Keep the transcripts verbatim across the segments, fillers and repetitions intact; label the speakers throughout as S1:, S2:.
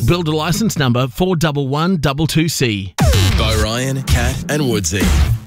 S1: Builder licence number four one one two two C.
S2: By Ryan, Kat and Woodsy.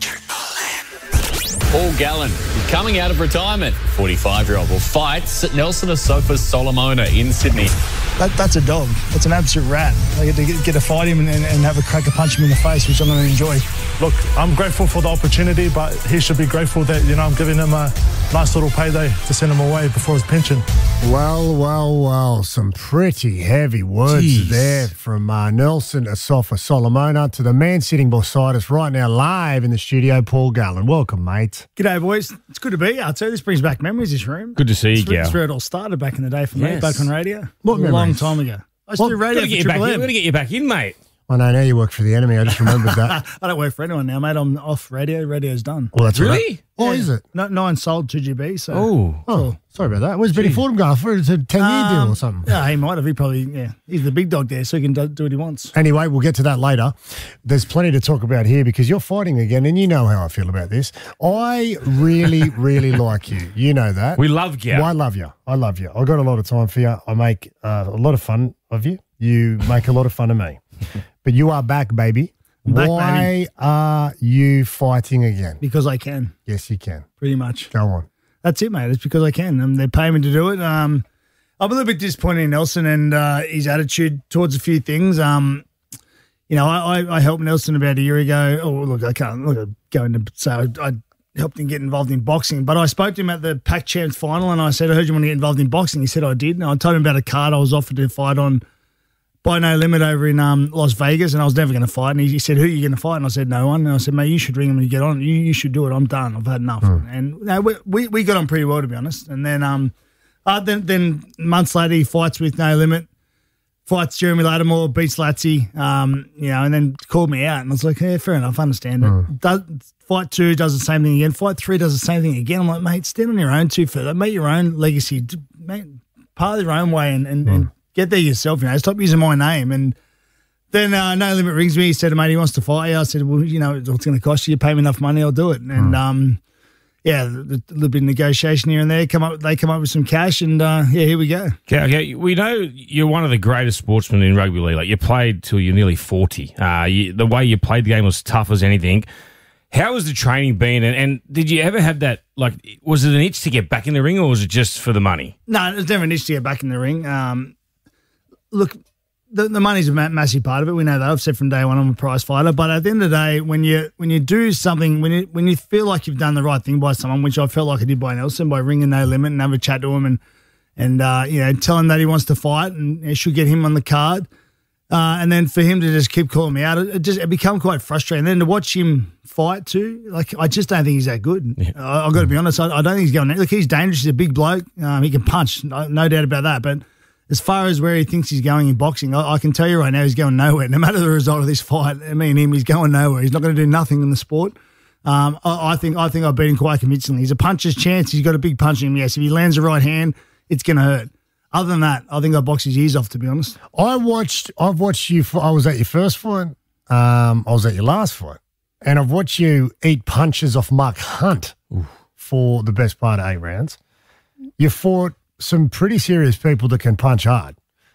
S3: Paul Gallen coming out of retirement. forty-five-year-old will fight Nelson Asofa Solomona in Sydney.
S4: That, that's a dog. That's an absolute rat. I get to get, get to fight him and, and, and have a cracker punch him in the face, which I'm going to enjoy.
S5: Look, I'm grateful for the opportunity, but he should be grateful that, you know, I'm giving him a nice little payday to send him away before his pension.
S6: Well, well, well, some pretty heavy words
S1: Jeez.
S6: there from uh, Nelson Asofa Solomona to the man sitting beside us right now live in the studio, Paul Gallen. Welcome, mate.
S4: G'day, boys. It's good to be here. I'll tell you, this brings back memories, this room.
S3: Good to see you,
S4: It's
S3: Gal.
S4: where it all started back in the day for me,
S3: Yes.
S4: back on radio.
S6: What
S4: a long
S6: memories?
S4: time ago. I used
S6: Well,
S4: to do radio
S3: Gotta
S4: for
S3: get you back
S4: Triple
S3: in.
S4: M.
S3: We've got to get you back in, mate.
S6: I know now you work for the enemy. I just remembered that.
S4: I don't work for anyone now, mate. I'm off radio. Radio's done.
S6: Well, that's
S3: Really?
S6: Right. Oh,
S4: Yeah.
S6: is it?
S4: No, nine sold, two G B. So.
S3: Oh.
S6: Oh, sorry about that. Where's Benny Fordham going for? It's a ten-year
S4: Um,
S6: deal or something.
S4: Yeah, he might have. He probably, yeah. He's the big dog there, so he can do, do what he wants.
S6: Anyway, we'll get to that later. There's plenty to talk about here because you're fighting again, and you know how I feel about this. I really, really like you. You know that.
S3: We love Gal.
S6: Well, I love you. I love you. I got a lot of time for you. I make uh, a lot of fun of you. You make a lot of fun of me. But you are back, baby.
S4: Back,
S6: Why
S4: baby.
S6: are you fighting again?
S4: Because I can,
S6: Yes, you can.
S4: pretty much.
S6: Go on.
S4: That's it, mate. It's because I can. Um, they pay me to do it. Um, I'm a little bit disappointed in Nelson and uh, his attitude towards a few things. Um, you know, I, I, I helped Nelson about a year ago. Oh, look, I can't look, I'm going to say I, I helped him get involved in boxing, but I spoke to him at the Pac Champs final and I said, I heard you want to get involved in boxing. He said, I did. And I told him about a card I was offered to fight on by No Limit over in um, Las Vegas, and I was never going to fight. And he, he said, who are you going to fight? And I said, no one. And I said, mate, you should ring him and get on. You, you should do it. I'm done. I've had enough.
S6: Mm.
S4: And you know, we, we we got on pretty well, to be honest. And then um, uh, then, then months later, he fights with No Limit, fights Jeremy Lattimore, beats Latsy, um, you know, and then called me out. And I was like, yeah, fair enough, I understand it.
S6: Mm.
S4: Does, fight two does the same thing again. Fight three does the same thing again. I'm like, mate, stand on your own two further. Make your own legacy. D- Mate, part your own way and, and,
S6: Mm.
S4: and get there yourself, you know. Stop using my name. And then uh, No Limit rings me. He said, mate, he wants to fight you. I said, well, you know, it's going to cost you. You pay me enough money, I'll do it. And, um, yeah, a little bit of negotiation here and there. Come up, They come up with some cash, and, uh, yeah, here we go.
S7: Okay, okay, we know you're one of the greatest sportsmen in rugby league. Like, you played till you're nearly forty. Uh, you, the way you played the game was tough as anything. How has the training been? And, and did you ever have that, like, was it an itch to get back in the ring or was it just for the money?
S4: No, there's never an issue to get back in the ring. Um, look, the, the money's a ma- massive part of it. We know that. I've said from day one I'm a prize fighter. But at the end of the day, when you when you do something, when you when you feel like you've done the right thing by someone, which I felt like I did by Nelson, by ringing No Limit and have a chat to him and and uh, you know, tell him that he wants to fight and it should get him on the card. Uh, and then for him to just keep calling me out, it, it just it become quite frustrating. And then to watch him fight too, like I just don't think he's that good. Yeah. I, I've got to be honest. I, I don't think he's going. Look, he's dangerous. He's a big bloke. Um, he can punch, no, no doubt about that. But as far as where he thinks he's going in boxing, I, I can tell you right now he's going nowhere. No matter the result of this fight, I mean him, he's going nowhere. He's not going to do nothing in the sport. Um, I, I think I think I beat him quite convincingly. He's a puncher's chance. He's got a big punch in him. Yes, if he lands the right hand, it's going to hurt. Other than that, I think I boxed his ears off, to be honest.
S6: I watched. I've watched you. I was at your first fight. Um, I was at your last fight, and I've watched you eat punches off Mark Hunt Oof. for the best part of eight rounds. You fought some pretty serious people that can punch hard.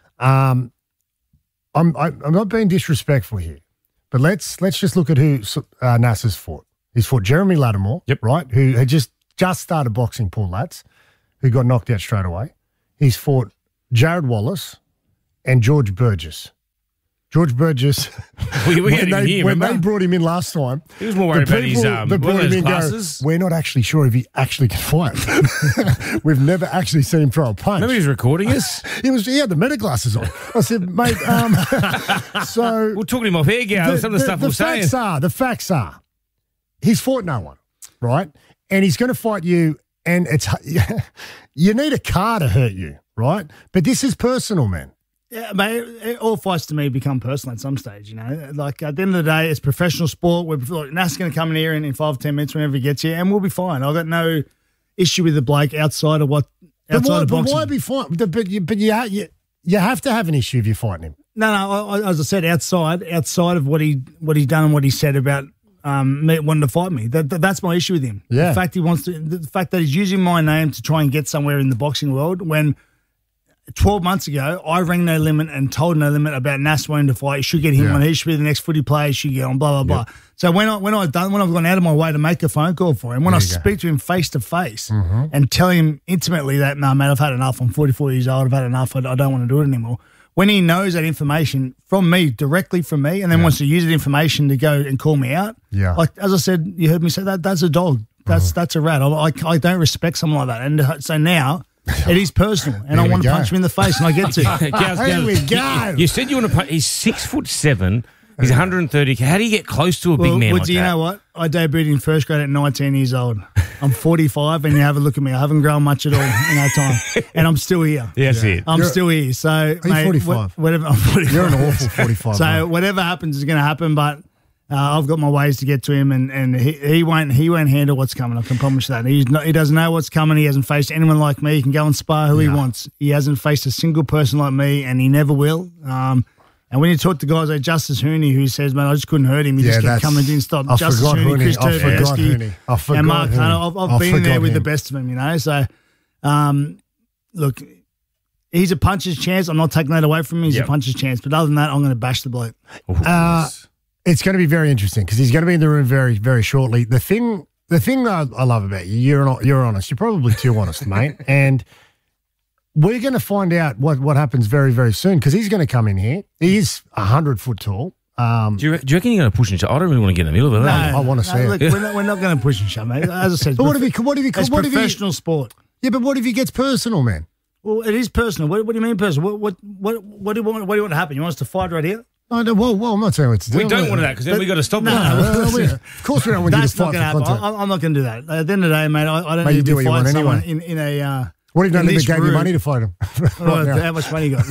S6: Um, I'm I, I'm not being disrespectful here, but let's let's just look at who uh, Nasser's fought. He's fought Jeremy Lattimore,
S7: Yep.
S6: right? Who had just just started boxing Paul Latz, who got knocked out straight away. He's fought Jared Wallace and George Burgess. George Burgess,
S7: We, we
S6: when,
S7: had him
S6: they,
S7: here,
S6: when
S7: remember?
S6: they brought him in last time,
S7: He was more worried
S6: the
S7: about his, um,
S6: that
S7: what
S6: brought
S7: were
S6: him
S7: those
S6: in go,
S7: classes?
S6: we're not actually sure if he actually can fight. We've never actually seen him throw a punch.
S7: Remember he was recording us?
S6: He was he had the meta glasses on. I said, mate, um, so
S7: We're talking him off air, Gal, some of the, stuff
S6: the
S7: we're saying.
S6: facts are, the facts are, he's fought no one, right? And he's going to fight you, and it's you need a car to hurt you, right? But this is personal, man.
S4: Yeah, mate, it, all fights to me become personal at some stage, you know. Like, at the end of the day, it's professional sport. We're, like, Nas going to come in here in, in five, ten minutes whenever he gets here, and we'll be fine. I've got no issue with the bloke outside of what, outside
S6: But why,
S4: of
S6: but
S4: boxing.
S6: why be fine? But you, but you, ha- you, you have to have an issue if you're fighting him.
S4: No, no, I, I, as I said, outside outside of what he what he's done and what he said about um, me wanting to fight me. That, that That's my issue with him.
S6: Yeah.
S4: The fact he wants to, the fact that he's using my name to try and get somewhere in the boxing world when twelve months ago, I rang No Limit and told No Limit about Nas wanting to fight. You should get him
S6: Yeah.
S4: on. He should be the next footy player. He should get on, blah, blah, blah. So when, I, when, I've done, when I've gone out of my way to make a phone call for him, when I
S6: There you go.
S4: speak to him face to face and tell him intimately that, no, mate, I've had enough. I'm forty-four years old. I've had enough. I, I don't want to do it anymore. When he knows that information from me, directly from me, and then wants to use that information to go and call me out,
S6: Yeah.
S4: like as I said, you heard me say that, that's a dog. That's that's a rat. I, I, I don't respect someone like that. And uh, so now it is personal, and I
S6: we
S4: want to
S6: go.
S4: punch him in the face, and I get to.
S7: Gaz,
S6: Here
S7: Gaz,
S6: we go.
S7: You, you said you want to punch. He's six foot seven. He's one hundred thirty. How do you get close to a big
S4: Well,
S7: man
S4: well,
S7: like
S4: do you
S7: that?
S4: know what? I debuted in first grade at nineteen years old. I'm forty-five, and you have a look at me. I haven't grown much at all in that time, and I'm still here.
S7: Yeah, that's it.
S4: I'm
S6: You're-
S4: still here. So,
S6: Are you
S4: mate,
S6: forty-five?
S4: wh- whatever. I'm forty-five.
S6: You're an awful forty-five.
S4: So
S6: mate.
S4: whatever happens is going to happen, but uh, I've got my ways to get to him, and, and he, he won't he won't handle what's coming. I can promise you that. He's not, he doesn't know what's coming. He hasn't faced anyone like me. He can go and spar who he wants. He hasn't faced a single person like me, and he never will. Um, and when you talk to guys like Justice Hooney, who says, "Man, I just couldn't hurt him. He
S6: Yeah,
S4: just kept
S6: that's-
S4: coming, didn't stop."
S6: I
S4: Justice
S6: forgot
S4: Hooney, Chris
S6: Hooney. I forgot
S4: Turbeski,
S6: Hooney. I forgot
S4: and Mark
S6: Hooney.
S4: Hunter. I've, I've
S6: I
S4: been there
S6: forgot
S4: with the
S6: him.
S4: best of them, you know. So, um, look. He's a puncher's chance. I'm not taking that away from him. He's
S7: Yep.
S4: a puncher's chance. But other than that, I'm going to bash the bloke.
S6: Uh, it's going to be very interesting because he's going to be in the room very, very shortly. The thing, the thing that I, I love about you, you're not, you're honest. You're probably too honest, mate. And we're going to find out what, what happens very, very soon because he's going to come in here. He is a hundred foot tall. Um,
S7: Do you, do you reckon you're going to push and shove? I don't really want to get in the middle of it.
S6: I wanna see it.
S4: Look, we're not, we're not going to push and shove, mate. As I said,
S6: but what if he? What if he?
S4: it's
S6: What if he?
S4: professional sport.
S6: Yeah, but what if he gets personal, man?
S4: Well, it is personal. What, what do you mean personal? What what what what do you want? What do you want to happen? You want us to fight right here?
S6: I don't, well, well, I'm not saying what to do.
S7: We don't want that because then we got to stop
S4: No,
S7: it.
S4: no,
S6: Well, we- of course, we don't want you to
S4: That's not
S6: fight
S4: going to
S6: for
S4: happen.
S6: content.
S4: I, I'm not going to do that. At the end of the day, mate, I, I don't
S6: Mate, you
S4: need
S6: do
S4: to
S6: what you
S4: fight
S6: want
S4: someone
S6: anyway.
S4: in, in a. Uh,
S6: What if you
S4: in
S6: don't
S4: this
S6: gave you
S4: room.
S6: money to fight him?
S4: Oh,
S6: right now.
S4: how much money you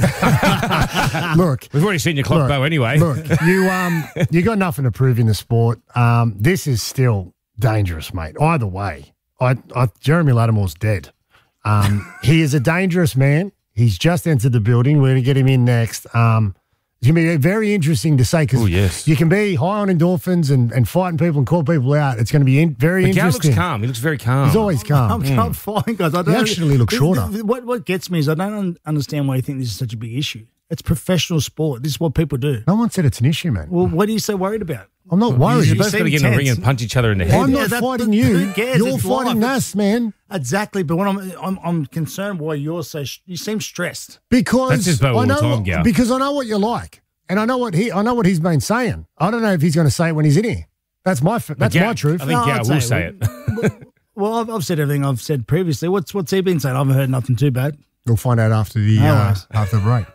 S4: got?
S6: Look,
S7: We've already seen your clock
S6: Look,
S7: bow anyway.
S6: Look, you um, you got nothing to prove in the sport. Um, this is still dangerous, mate. Either way, I, I Jeremy Lattimore's dead. Um, he is a dangerous man. He's just entered the building. We're going to get him in next. Um, it's going to be very interesting to say because
S7: Oh, yes.
S6: you can be high on endorphins and, and fighting people and call people out. It's going to be in, very
S7: But Gal
S6: interesting.
S7: looks calm. He looks very calm.
S6: He's always calm.
S4: I'm not fine, guys. I don't
S6: You actually look
S4: this-
S6: shorter.
S4: this- What what gets me is I don't un- understand why you think this is such a big issue. It's professional sport. This is what people do.
S6: No one said it's an issue, man.
S4: Well, what are you so worried about?
S6: I'm not worried.
S7: You're
S4: You
S7: both
S4: seem
S7: going to get in the ring
S4: tense.
S7: and punch each other in the head.
S6: I'm
S4: Yeah,
S6: not
S4: that-
S6: fighting
S4: but
S6: you.
S4: who cares?
S6: You're
S4: It's
S6: fighting
S4: life.
S6: us, man.
S4: Exactly, but what I'm I'm, I'm concerned why you're so sh- you seem stressed.
S6: Because
S7: That's his bow all
S6: I
S7: the
S6: know
S7: time, Gal.
S6: because I know what you like, and I know what he I know what he's been saying. I don't know if he's going to say it when he's in here. That's my f- that's
S7: Gal-
S6: my truth.
S7: I think
S4: No,
S7: Gal
S4: I'd
S7: will
S4: say-
S7: say it.
S4: Well, I've, I've said everything I've said previously. What's what's he been saying? I haven't heard nothing too bad.
S6: We'll find out after the
S4: No
S6: uh,
S4: worries.
S6: after the break.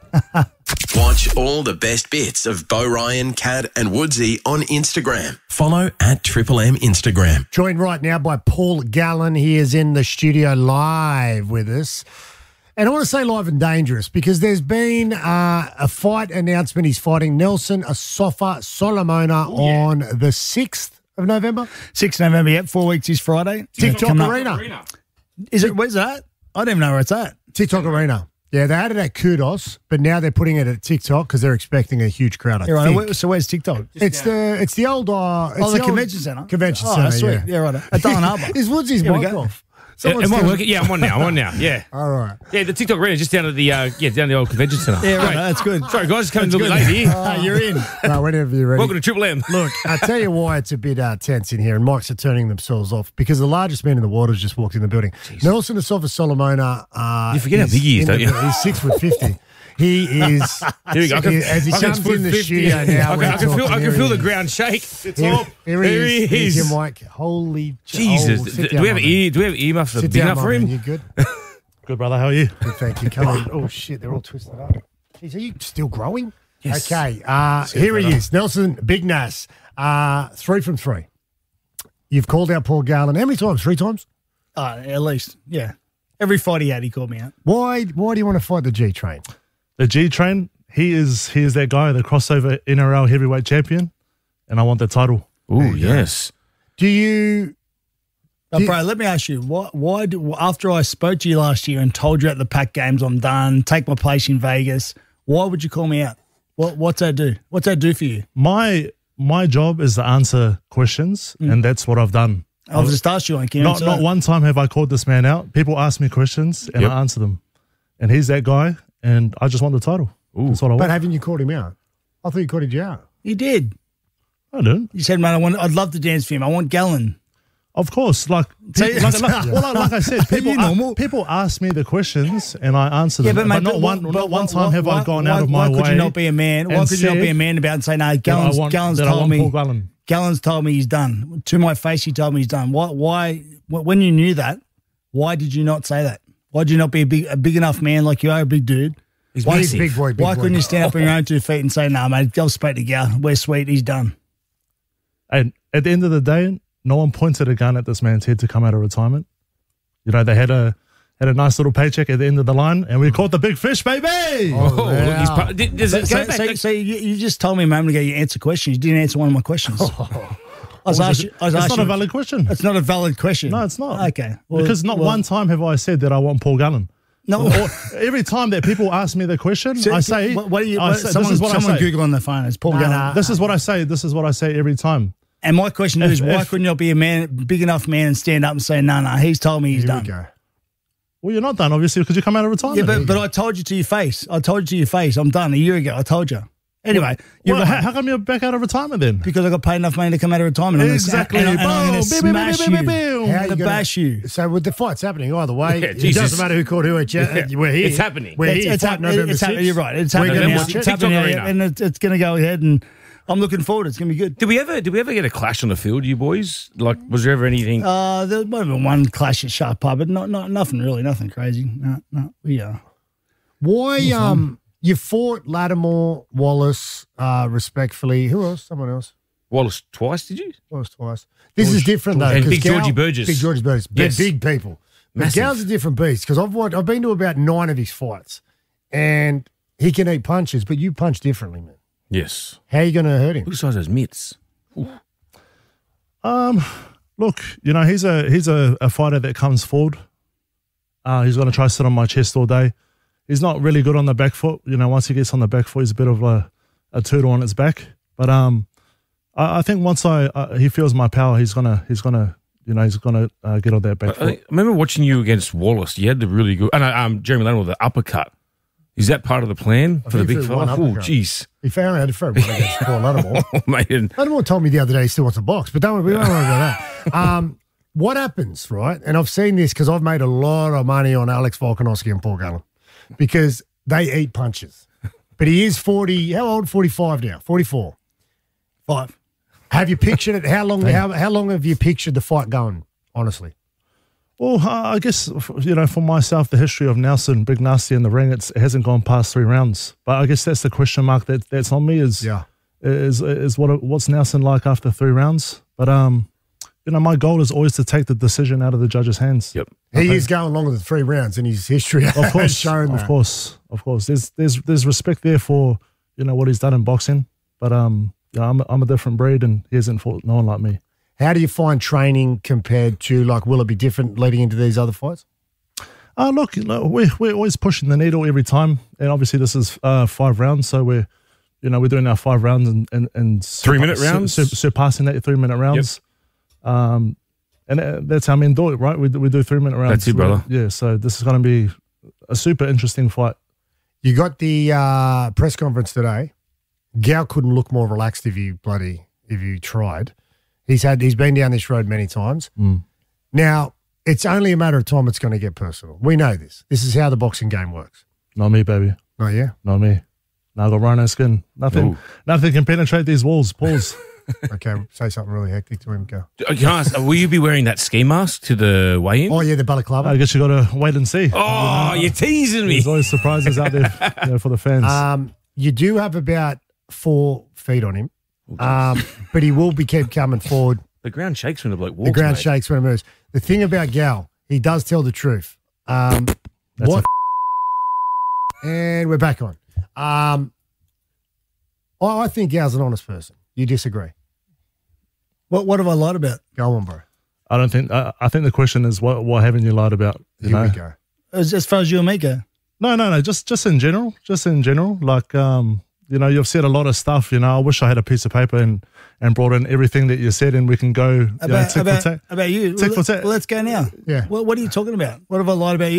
S2: Watch all the best bits of Bo Ryan, Cat, and Woodsy on Instagram. Follow at Triple M Instagram.
S6: Joined right now by Paul Gallen. He is in the studio live with us. And I want to say live and dangerous because there's been uh, a fight announcement. He's fighting Nelson Asofa Solomona on the sixth of November.
S4: sixth of November, yep, four weeks is Friday.
S6: TikTok
S4: Coming up.
S6: Arena.
S4: Is it, where's that? I don't even know where it's at.
S6: TikTok Arena. Yeah, they had it at Kudos, but now they're putting it at TikTok because they're expecting a huge crowd, I
S4: Yeah, right.
S6: think.
S4: Where- So where's TikTok?
S6: It's the it's the old uh, it's
S4: Oh, the
S6: old
S4: convention centre?
S6: Convention
S4: Oh,
S6: centre.
S4: sweet.
S6: Yeah,
S4: Yeah, right. At Darling Harbour.
S6: Is Woodsy's
S4: Here we
S6: mic
S4: go.
S6: off?
S7: Am
S6: Someone's
S7: I
S6: telling-
S7: working? Yeah, I'm on now. I'm on now. Yeah.
S6: All right.
S7: Yeah, the TikTok arena is just down at the uh, yeah down the old convention centre.
S4: Yeah, right.
S7: Great.
S4: That's good.
S7: Sorry, guys, just coming a little
S4: That's
S7: bit
S4: good.
S7: late here.
S4: Ah, you're in.
S6: No, whenever you're ready.
S7: Welcome to Triple M.
S6: Look, I tell you why it's a bit uh, tense in here, and mics are turning themselves off because the largest man in the world has just walked in the building. Nelson Asofa Solomona. Uh,
S7: You forget how big he is,
S6: in
S7: don't
S6: the-
S7: you?
S6: He's six foot fifty. He is.
S7: Here we go. I can,
S6: As he
S7: I can
S6: comes
S7: put
S6: in the
S7: fifty.
S6: studio now,
S7: I
S6: we're
S7: can, I can feel.
S6: talking.
S7: I can
S6: Here
S7: feel
S6: he
S7: the
S6: is.
S7: ground shake. It's
S6: Here,
S7: up.
S6: here he
S7: There
S6: is.
S7: he
S6: Here's
S7: is.
S6: your mic. Holy
S7: Jesus,
S6: oh,
S7: do,
S6: sit
S7: do
S6: down,
S7: we have
S6: my man.
S7: ear? Do we have earmuffs that are
S6: Sit
S7: big
S6: down,
S7: enough
S6: my
S7: for
S6: man.
S7: him?
S6: You good?
S5: Good, brother. How are you?
S6: Good, thank you. Come on. Oh shit, they're all twisted up. Jeez, are you still growing?
S7: Yes.
S6: Okay. Uh, here he is, Nelson Big Nas. Uh, three from three. You've called out Paul Gallen. How many times? Three times.
S4: Uh, at least, yeah. Every fight he had, he called me out.
S6: Why? Why do you want to fight the G Train?
S5: The G Train. He is. He is that guy, the crossover N R L heavyweight champion, and I want the title.
S7: Oh yes.
S6: Do you?
S4: But
S6: Do-
S4: bro, let me ask you, why, why do, after I spoke to you last year and told you at the Pac Games I'm done, take my place in Vegas, why would you call me out? What, what's that do? What's that do for you?
S5: My my job is to answer questions, and that's what I've done.
S4: I've just asked you, like, you
S5: Not not one time have I called this man out. People ask me questions, and
S7: Yep.
S5: I answer them. And he's that guy. and I just want the title. That's what I
S6: But
S5: want.
S6: haven't you called him out? I thought you called him out.
S4: You did.
S5: I didn't.
S4: You said, man, I want, I'd love to dance for him. I want Gallon.
S5: Of course, like
S4: See,
S5: people, like, like, well, like, like I said, people
S4: you
S5: a-
S4: normal?
S5: people ask me the questions and I answer
S4: Yeah,
S5: them.
S4: but, mate,
S5: not
S4: but
S5: one,
S4: why-
S5: not
S4: why-
S5: one time
S4: why-
S5: have
S4: why-
S5: I gone
S4: why-
S5: out of my
S4: why
S5: way.
S4: could you not be a man? Why
S5: and
S4: could you not
S5: said
S4: be a man about it and say, no,
S5: that I
S4: Gallon's,
S5: want-
S4: Gallon's
S5: that I
S4: told
S5: want
S4: me.
S5: Paul Gallen.
S4: Gallon's told me he's done. To my face, he told me he's done. Why? Why? wh- When you knew that, why did you not say that? Why did you not be a big, a big enough man like you are, a big dude?
S7: He's
S4: Why,
S7: massive.
S6: Big boy, big
S4: why
S6: boy.
S4: couldn't you stand up on your own two feet and say, "No, nah, mate, go straight to Gal. We're sweet. He's done."
S5: And at the end of the day, no one pointed a gun at this man's head to come out of retirement. You know, they had a had a nice little paycheck at the end of the line, and we caught the big fish, baby.
S7: Oh, look, he's pro- did- does it
S4: So,
S7: go back?
S4: so, so you, you just told me a moment ago you answer questions. You didn't answer one of my questions. I was
S5: Was
S4: asking.
S5: it-
S4: I was
S5: That's
S4: asking.
S5: not a valid question.
S4: It's not a valid question.
S5: No, it's not.
S4: Okay, well,
S5: because not
S4: well,
S5: one time have I said that I want Paul Gallen.
S4: No.
S5: Or every time that people ask me the question,
S4: So,
S5: I say,
S4: what, what do you?
S5: I
S4: What,
S5: say
S4: someone,
S5: this is what
S4: someone
S5: I say.
S4: Google on their phone. It's Paul
S6: Nah,
S4: Gallen.
S6: nah.
S5: This is what I say. This is what I say every time.
S4: And my question is,
S5: If-
S4: why
S5: if-
S4: couldn't you be a man, big enough man, and stand up and say, "No, no, he's told me he's
S6: Here
S4: done."
S6: we go.
S5: Well, you're not done, obviously, because you come out of retirement.
S4: Yeah, but but I told you to your face. I told you to your face. I'm done a year ago. I told you. Anyway, you're
S5: well,
S4: right.
S5: how, how come you're back out of retirement then?
S4: Because I got paid enough money to come out of retirement. And I'm
S5: Exactly.
S4: gonna, and, and I'm going to
S5: Boom. Beep, beep,
S4: smash
S5: beep,
S4: you.
S5: beep, beep, beep.
S6: How
S4: I'm
S6: you
S4: going to
S6: gonna-
S4: bash you.
S6: So with the fight's happening either way,
S7: Yeah,
S6: it
S7: Jesus.
S6: doesn't matter who caught who. It's,
S7: Yeah.
S6: We're here.
S7: It's happening.
S6: We're
S4: It's,
S6: here.
S4: it's,
S6: Fight
S4: hap-
S6: November
S4: it's happening.
S6: sixth.
S4: You're right. It's
S6: We're
S4: happening
S6: gonna
S4: now.
S6: watch it.
S4: It's happening
S7: TikTok
S4: now,
S7: Arena.
S4: and it's, it's going to go ahead. And I'm looking forward. It's going to be good.
S7: Did we ever? Did we ever get a clash on the field, you boys? Like, was there ever anything?
S4: Uh, there might have been one clash at Sharp Pub, but not, not nothing really, nothing crazy. No, no, yeah.
S6: Why um you fought Lattimore, Wallace, uh, respectfully. Who else? Someone else.
S7: Wallace twice? Did you?
S6: Wallace twice. This is different though.
S7: And
S6: 'cause
S7: Big
S6: Gal-
S7: Georgie Burgess.
S6: Big Georgie Burgess. Big,
S7: Yes.
S6: big people. But
S7: Massive.
S6: Gal's a different beast because I've watched, I've been to about nine of his fights, and he can eat punches, but you punch differently, man.
S7: Yes.
S6: How are you going to hurt him?
S7: Look at the size of those mitts.
S5: Um, look, you know, he's a he's a, a fighter that comes forward. Uh, he's going to try to sit on my chest all day. He's not really good on the back foot. You know, once he gets on the back foot, he's a bit of a, a turtle on his back. But um, I, I think once I uh, he feels my power, he's gonna he's gonna you know he's gonna uh, get on that back
S7: I, I
S5: foot.
S7: remember watching you against Wallace. You had the really good. And um, Jeremy Lattimore, the uppercut. Is that part of the plan for the
S6: think
S7: big
S6: he threw
S7: fella?
S6: one
S7: Oh,
S6: uppercut.
S7: jeez.
S6: He found out for one against Paul Lattimore.
S7: Oh, mate. and-
S6: Lattimore told me the other day he still wants a box, but don't worry, we don't worry about that. Um, what happens, right? And I've seen this because I've made a lot of money on Alex Volkanovski and Paul Gallen because they eat punches. But he is forty, how old? forty-five now, forty-four.
S4: Five.
S6: Have you pictured it? How long, how, how long have you pictured the fight going, honestly?
S5: Well, uh, I guess you know for myself, the history of Nelson, Big Nasty in the ring, it's, it hasn't gone past three rounds. But I guess that's the question mark that that's on me is
S6: Yeah.
S5: is is what what's Nelson like after three rounds. But um, you know, my goal is always to take the decision out of the judge's hands.
S7: Yep.
S6: He is going longer than three rounds in his history.
S5: Of course,
S6: has shown
S5: of
S6: that.
S5: course, of course. There's there's there's respect there for you know what he's done in boxing, but um, you know, I'm a, I'm a different breed, and he hasn't fought no one like me.
S6: How do you find training compared to, like, will it be different leading into these other fights?
S5: Uh, look, you know, we're we're always pushing the needle every time, and obviously this is uh, five rounds, so we're you know we're doing our five rounds and and, and
S7: Three-minute
S5: surpa-
S7: rounds?
S5: sur- surpassing that three minute rounds. Um, and uh, that's how men do it, right? We do- we do three minute rounds.
S7: That's it, brother.
S5: Yeah, so this is going to be a super interesting fight.
S6: You got the uh, press conference today. Gal couldn't look more relaxed if you bloody if you tried. He's had he's been down this road many times.
S5: Mm.
S6: Now it's only a matter of time it's going to get personal. We know this. This is how the boxing game works.
S5: Not me, baby.
S6: Oh yeah.
S5: Not me. Now I got rhino skin. Nothing.
S7: Ooh.
S5: Nothing can penetrate these walls. Pause.
S6: Okay. Say something really hectic to him, Gal.
S7: Uh, Can I ask, will you be wearing that ski mask to the weigh-in?
S6: Oh yeah, the balaclava.
S5: I guess you got to wait and see.
S7: Oh, you're teasing me.
S5: There's always surprises out there you know, for the fans.
S6: Um, you do have about four feet on him, um, but he will be kept coming forward.
S7: The ground shakes when the bloke walks.
S6: The ground
S7: mate.
S6: shakes when it moves. The thing about Gal, he does tell the truth. Um,
S5: That's
S6: what? And we're back on. Um, I I think Gal's an honest person. You disagree?
S4: What What have I lied about?
S6: Go on, bro.
S5: I don't think. I, I think the question is what what haven't you lied about? You
S6: Here
S5: know?
S6: we go.
S4: As, as far as you and me go.
S5: No, no, no. Just just in general. Just in general. Like um, you know, you've said a lot of stuff. You know, I wish I had a piece of paper and and brought in everything that you said, and we can go you know,
S4: About
S5: tick
S4: about,
S5: for tack.
S4: about you.
S5: Tick
S4: well,
S5: for tack.
S4: well, let's go now.
S6: Yeah.
S4: What What are you talking about? What have I lied about you?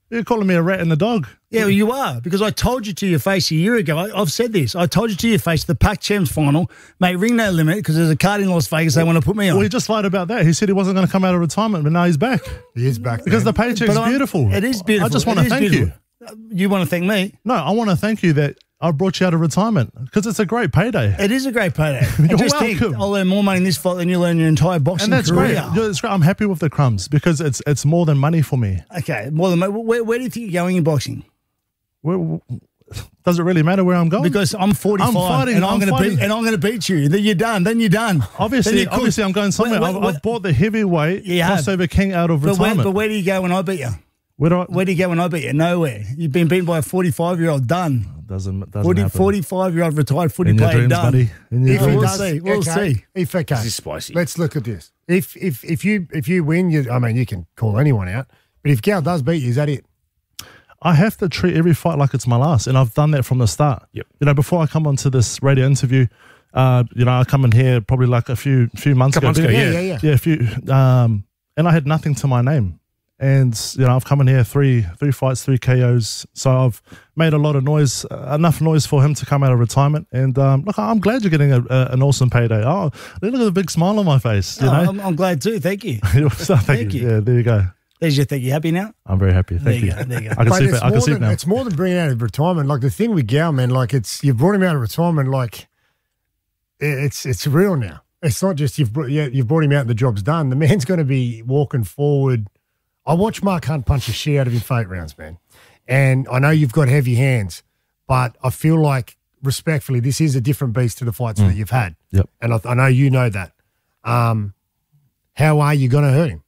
S5: You're calling me a rat and a dog.
S4: Yeah, well, you are, because I told you to your face a year ago. I, I've said this. I told you to your face the Pac Champs final may ring no limit because there's a card in Las Vegas they want to put me on.
S5: Well, he just lied about that. He said he wasn't going to come out of retirement, but now he's back.
S6: He is back.
S5: Because
S6: man.
S5: the paycheck's
S4: But I'm-
S5: beautiful.
S4: It is beautiful.
S5: I just want
S4: It
S5: to
S4: is
S5: thank
S4: beautiful.
S5: you.
S4: You want to thank me?
S5: No, I want to thank you that I brought you out of retirement because it's a great payday.
S4: It is a great payday. And
S5: You're
S4: just think,
S5: welcome.
S4: I'll earn more money in this fight than you'll earn your entire boxing
S5: And that's
S4: career.
S5: great. Yeah, it's great. I'm happy with the crumbs because it's it's more than money for me.
S4: Okay, more than where, where do you think you're going in boxing?
S5: Where, does it really matter where I'm going?
S4: Because I'm forty-five
S5: I'm fighting,
S4: and I'm,
S5: I'm
S4: going to
S5: fighting.
S4: beat and I'm going to beat you. Then you're done. Then you're done. Then
S5: obviously,
S4: you cook.
S5: obviously, I'm going somewhere.
S4: Where- where-
S5: I've, I've bought the heavyweight
S4: You have.
S5: crossover king out of
S4: But where,
S5: retirement.
S4: but where do you go when I beat you?
S5: Where do I,
S4: Where do you go when I beat you? Nowhere. You've been beaten by a forty-five-year-old. Done.
S5: doesn't doesn't
S4: forty,
S5: happen.
S4: forty-five-year-old retired footy
S5: In your
S4: player.
S5: dreams,
S4: Done.
S5: buddy. In your
S6: If
S4: Yeah,
S6: he
S5: dreams.
S4: we'll
S6: does,
S4: see. We'll
S6: okay,
S4: see.
S6: If okay,
S7: This is spicy.
S6: Let's look at this. If if if you if you win, you I mean you can call anyone out. But if Gal does beat you, is that it?
S5: I have to treat every fight like it's my last, and I've done that from the start.
S7: Yep.
S5: You know, before I come onto this radio interview, uh, you know, I come in here probably like a few few months
S7: Couple
S5: ago.
S7: months ago,
S6: Yeah,
S7: yeah.
S6: yeah, yeah.
S5: yeah, a few, um, and I had nothing to my name. And you know, I've come in here three three fights, three K Os. So I've made a lot of noise, uh, enough noise for him to come out of retirement. And um, look, I'm glad you're getting a, a, an awesome payday. Oh, look at the big smile on my face. You
S4: Oh,
S5: know,
S4: I'm, I'm glad too. Thank you.
S5: So thank,
S4: Thank
S5: you.
S4: you.
S5: Yeah, there you go.
S4: There's your thing. You happy now?
S5: I'm very happy.
S4: There
S5: Thank
S4: you
S5: you.
S4: go, there you go.
S5: I can
S6: But
S5: sleep.
S6: it's
S5: I can
S6: more
S5: sleep
S6: than
S5: now.
S6: it's more than bringing out of retirement. Like the thing with Gal, man, like it's you've brought him out of retirement. Like it- it's it's real now. It's not just you've brought, yeah, you've brought him out and the job's done. The man's going to be walking forward. I watched Mark Hunt punch the shit out of him fate rounds, man. And I know you've got heavy hands, but I feel like respectfully, this is a different beast to the fights that you've had.
S5: Yep.
S6: And I, I know you know that. Um, how are you going to hurt him?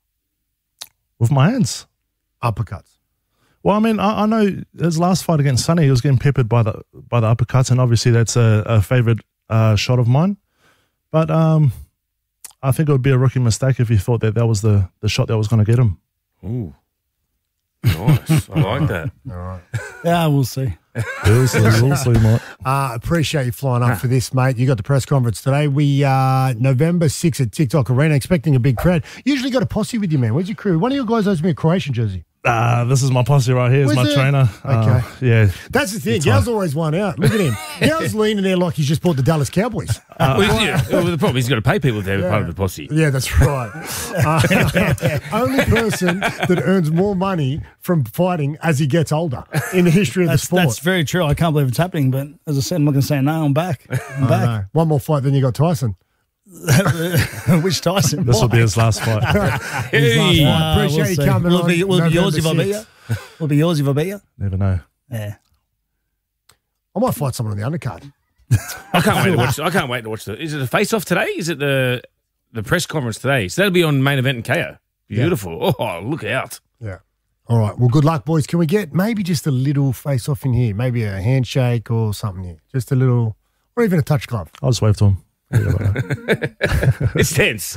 S5: With my hands.
S6: Uppercuts.
S5: Well, I mean, I, I know his last fight against Sonny, he was getting peppered by the by the uppercuts, and obviously that's a, a favorite uh, shot of mine. But um, I think it would be a rookie mistake if he thought that that was the, the shot that was going to get him.
S7: Ooh. Nice. I like that.
S4: Yeah, we'll see.
S5: We'll see, we'll see, mate.
S6: Uh, appreciate you flying up for this, mate. You got the press conference today. We uh, November sixth at TikTok Arena, expecting a big crowd. Usually got a posse with you, man. Where's your crew? One of your guys owes me a Croatian jersey.
S5: Ah, this is my posse right here. It's
S6: Was
S5: my
S6: it?
S5: trainer. Uh,
S6: Okay.
S5: yeah.
S6: That's the thing.
S5: It's
S6: Gal's
S5: hard.
S6: always one out. Look at him. Gal's leaning there like he's just bought the Dallas Cowboys.
S7: Well, yeah, well, the problem is he's got to pay people if they're part of the posse.
S6: Yeah, that's right. Uh, only person that earns more money from fighting as he gets older in the history of
S4: That's
S6: the sport.
S4: that's very true. I can't believe it's happening, but as I said, I'm not going to say no. I'm back. I'm
S6: I
S4: back.
S6: know. One more fight, then you got Tyson.
S4: Which Tyson?
S5: This will be his last fight.
S6: His last fight.
S4: Uh,
S6: Appreciate
S4: we'll
S6: you
S4: see.
S6: coming
S4: Will it
S6: on.
S4: be, will it be yours if I
S6: November
S4: beat
S6: sixth.
S4: you? Will it be yours if I beat you?
S5: Never know.
S4: Yeah.
S6: I might fight someone on the undercard.
S7: I can't wait to watch. I can't wait to watch the. Is it a face off today? Is it the the press conference today? So that'll be on Main Event and K O. Beautiful. Oh, look out!
S6: Yeah. All right. Well, good luck, boys. Can we get maybe just a little face off in here? Maybe a handshake or something here. Just a little, or even a touch glove.
S5: I'll just wave to him. Forget about it.
S7: It's tense.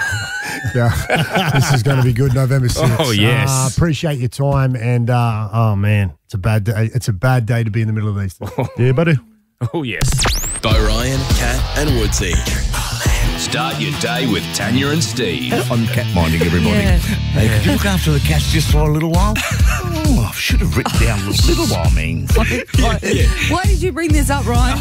S6: Yeah. This is going to be good. November sixth.
S7: Oh, yes.
S6: Uh, appreciate your time. And, uh, oh, man, it's a bad day. It's a bad day to be in the middle of these things.
S5: Yeah, buddy.
S7: Oh yes.
S2: Bo Ryan, Cat and Woodsy. Start your day with Tanya and Steve.
S8: I'm cat minding everybody.
S9: Yeah.
S8: Hey, could you look after the cats just for a little while? Oh, I should have written down the little while means.
S9: Why, why did you bring this up, Ryan?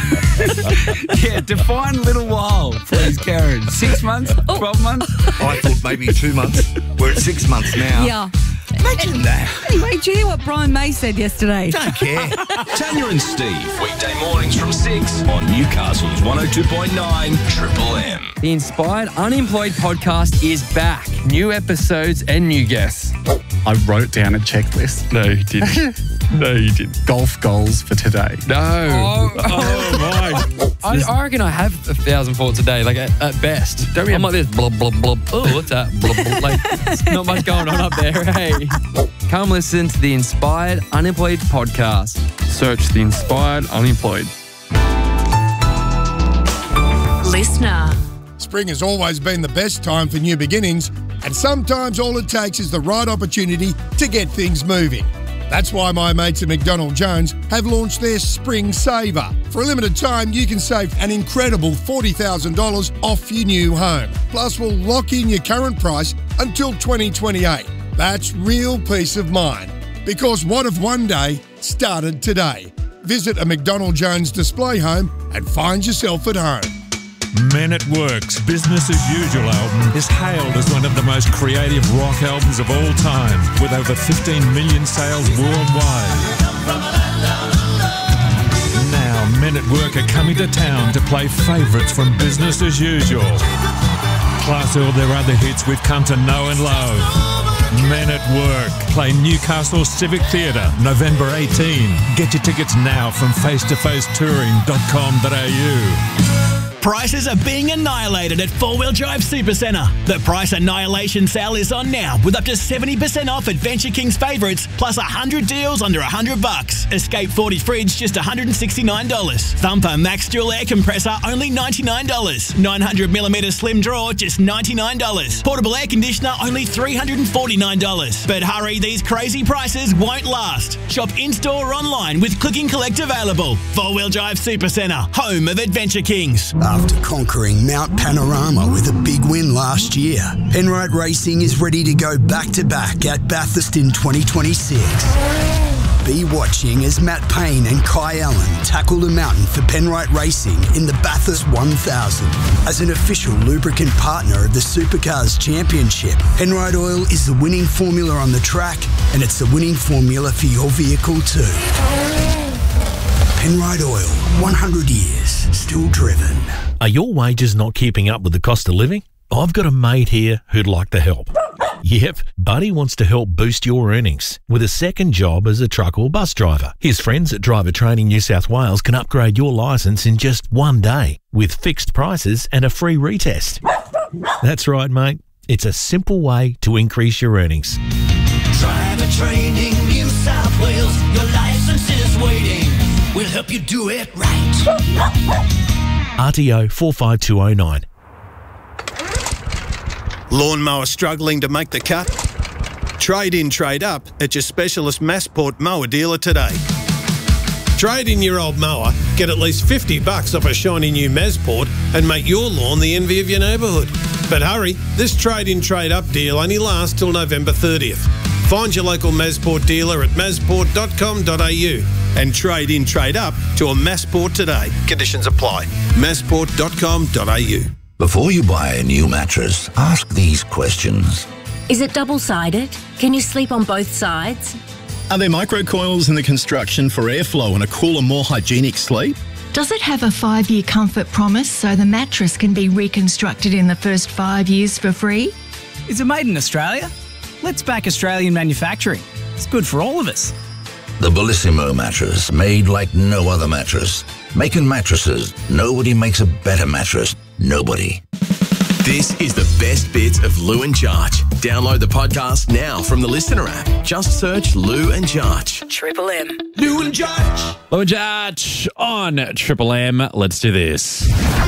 S8: Yeah, define little while, please, Karen. Six months? Twelve months? I thought maybe two months. We're at six months now.
S9: Yeah.
S8: Imagine that.
S9: Anyway, do you hear what Brian May said yesterday?
S8: Don't care.
S2: Tanya and Steve, weekday mornings from six on Newcastle's one oh two point nine Triple M.
S10: The Inspired Unemployed podcast is back. New episodes and new guests.
S11: I wrote down a checklist. No, you didn't. No, you didn't. Golf goals for today.
S10: No.
S7: Oh my.
S10: I, I reckon I have a thousand thoughts a day, like at, at best. Don't I'm like this, blub, blub, blub. Oh, what's that? Blub, blub. Like, there's not much going on up there, hey. Come listen to the Inspired Unemployed podcast.
S11: Search the Inspired Unemployed.
S12: Listener.
S13: Spring has always been the best time for new beginnings, and sometimes all it takes is the right opportunity to get things moving. That's why my mates at McDonald Jones have launched their Spring Saver. For a limited time, you can save an incredible forty thousand dollars off your new home. Plus, we'll lock in your current price until twenty twenty-eight. That's real peace of mind. Because what if one day started today? Visit a McDonald Jones display home and find yourself at home.
S14: Men at Work's Business as Usual album is hailed as one of the most creative rock albums of all time, with over fifteen million sales worldwide. Now, Men at Work are coming to town to play favourites from Business as Usual, plus all their other hits we've come to know and love. Men at Work play Newcastle Civic Theatre, November eighteenth. Get your tickets now from face to face touring dot com dot a u.
S1: Prices are being annihilated at Four Wheel Drive Supercentre. The price annihilation sale is on now with up to seventy percent off Adventure King's favourites, plus one hundred deals under one hundred bucks. Escape forty fridge just one hundred sixty-nine dollars. Thumper Max Dual Air Compressor only ninety-nine dollars. nine hundred millimetre Slim Drawer just ninety-nine dollars. Portable Air Conditioner only three hundred forty-nine dollars. But hurry, these crazy prices won't last. Shop in-store or online with Click and Collect available. Four Wheel Drive Supercentre, home of Adventure Kings.
S15: After conquering Mount Panorama with a big win last year, Penrite Racing is ready to go back-to-back at Bathurst in twenty twenty-six. Be watching as Matt Payne and Kai Allen tackle the mountain for Penrite Racing in the Bathurst one thousand. As an official lubricant partner of the Supercars Championship, Penrite Oil is the winning formula on the track, and it's the winning formula for your vehicle too. Penrite Oil, one hundred years, still driven.
S16: Are your wages not keeping up with the cost of living? I've got a mate here who'd like to help. Yep, Buddy wants to help boost your earnings with a second job as a truck or bus driver. His friends at Driver Training New South Wales can upgrade your licence in just one day with fixed prices and a free retest. That's right, mate. It's a simple way to increase your earnings.
S17: Driver Training New South Wales, your licence is waiting. We'll help you do it right.
S16: R T O four five two oh nine.
S18: Lawnmower struggling to make the cut? Trade in, trade up at your specialist Massport mower dealer today. Trade in your old mower, get at least fifty bucks off a shiny new Massport and make your lawn the envy of your neighbourhood. But hurry, this trade in, trade up deal only lasts till November thirtieth. Find your local Massport dealer at massport dot com dot a u and trade in, trade up to a Massport today. Conditions apply. massport dot com dot a u.
S19: Before you buy a new mattress, ask these questions.
S20: Is it double-sided? Can you sleep on both sides?
S21: Are there microcoils in the construction for airflow and a cooler, more hygienic sleep?
S22: Does it have a five-year comfort promise so the mattress can be reconstructed in the first five years for free?
S23: Is it made in Australia? Let's back Australian manufacturing. It's good for all of us.
S19: The Bellissimo mattress, made like no other mattress. Making mattresses, nobody makes a better mattress. Nobody.
S2: This is the best bits of Lou and Jarch. Download the podcast now from the Listener app. Just search Lou and Jarch.
S12: Triple M.
S2: Lou and Jarch.
S3: Lou and Jarch on Triple M. Let's do this.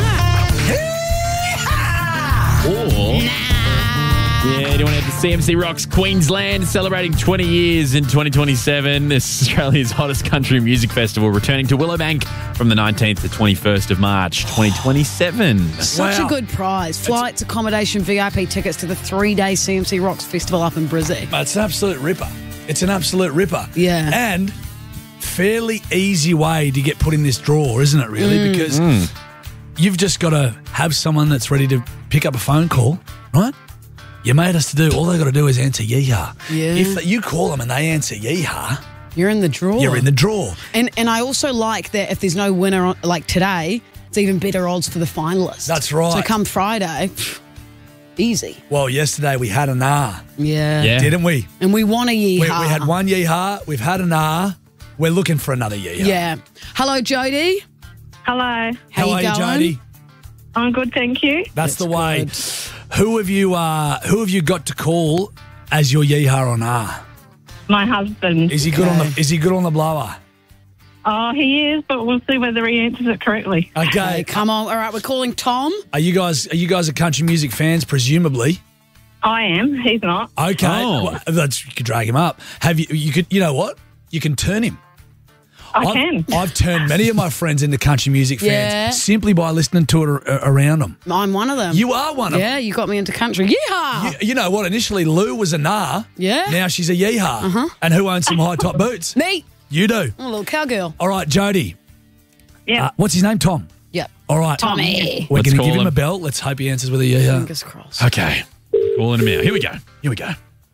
S3: Or... Yeah, do you want to head to C M C Rocks Queensland, celebrating twenty years in twenty twenty-seven? This is Australia's hottest country music festival, returning to Willowbank from the nineteenth to twenty-first of March, twenty twenty-seven.
S9: Such
S3: Wow.
S9: a good prize. Flights, accommodation, V I P tickets to the three-day C M C Rocks Festival up in Brizzy.
S8: But it's an absolute ripper. It's an absolute ripper.
S9: Yeah.
S8: And fairly easy way to get put in this draw, isn't it, really?
S9: Mm.
S8: Because
S9: Mm.
S8: you've just got to have someone that's ready to pick up a phone call, right? You made us to do, all they got to do is answer yeehaw.
S9: Yeah.
S8: If you call them and they answer yeehaw,
S9: You're in the draw.
S8: you're in the draw.
S9: And and I also like that if there's no winner on, like today, it's even better odds for the finalists.
S8: That's right.
S9: So come Friday, easy.
S8: Well, yesterday we had an ah.
S9: Yeah.
S8: Yeah. Didn't we?
S9: And we want a yeehaw.
S8: We, we had one yeehaw. We've had an ah. We're looking for another yeehaw.
S9: Yeah. Hello, Jody.
S24: Hello.
S8: How, are you,
S9: going?
S8: Jody?
S24: I'm good, thank you.
S8: That's, the way. Who have you? Uh, who have you got to call as your yeehaw on ah?
S24: My husband.
S8: Is he good on the? Is he good on the blower?
S24: Oh, he is, but we'll see whether he answers it correctly.
S8: Okay.
S9: Come on. All right, we're calling Tom.
S8: Are you guys? Are you guys are country music fans? Presumably.
S24: I am. He's not.
S8: Okay.
S3: Oh.
S8: Well, that's, you could drag him up. Have you? You could. You know what? You can turn him.
S24: I
S4: I've,
S24: can.
S4: I've turned many of my friends into country music fans
S9: Yeah.
S4: simply by listening to it ar- around them.
S9: I'm one of them.
S4: You are one of
S9: Yeah, you got me into country. Yeehaw!
S4: You, you know what? Initially, Lou was a nah.
S9: Yeah.
S4: Now she's a yeehaw.
S9: Uh-huh.
S4: And who owns some high top boots?
S9: Me.
S4: You do.
S9: I'm a little cowgirl.
S4: All right, Jody.
S24: Yeah.
S4: Uh, what's his name? Tom.
S9: Yep.
S4: All right.
S9: Tommy.
S4: We're
S3: Let's
S4: going to
S3: call
S4: give him
S3: him.
S4: a bell. Let's hope he answers with a yeehaw.
S9: Fingers crossed.
S3: Okay. Calling him out. Here we go. Here we go.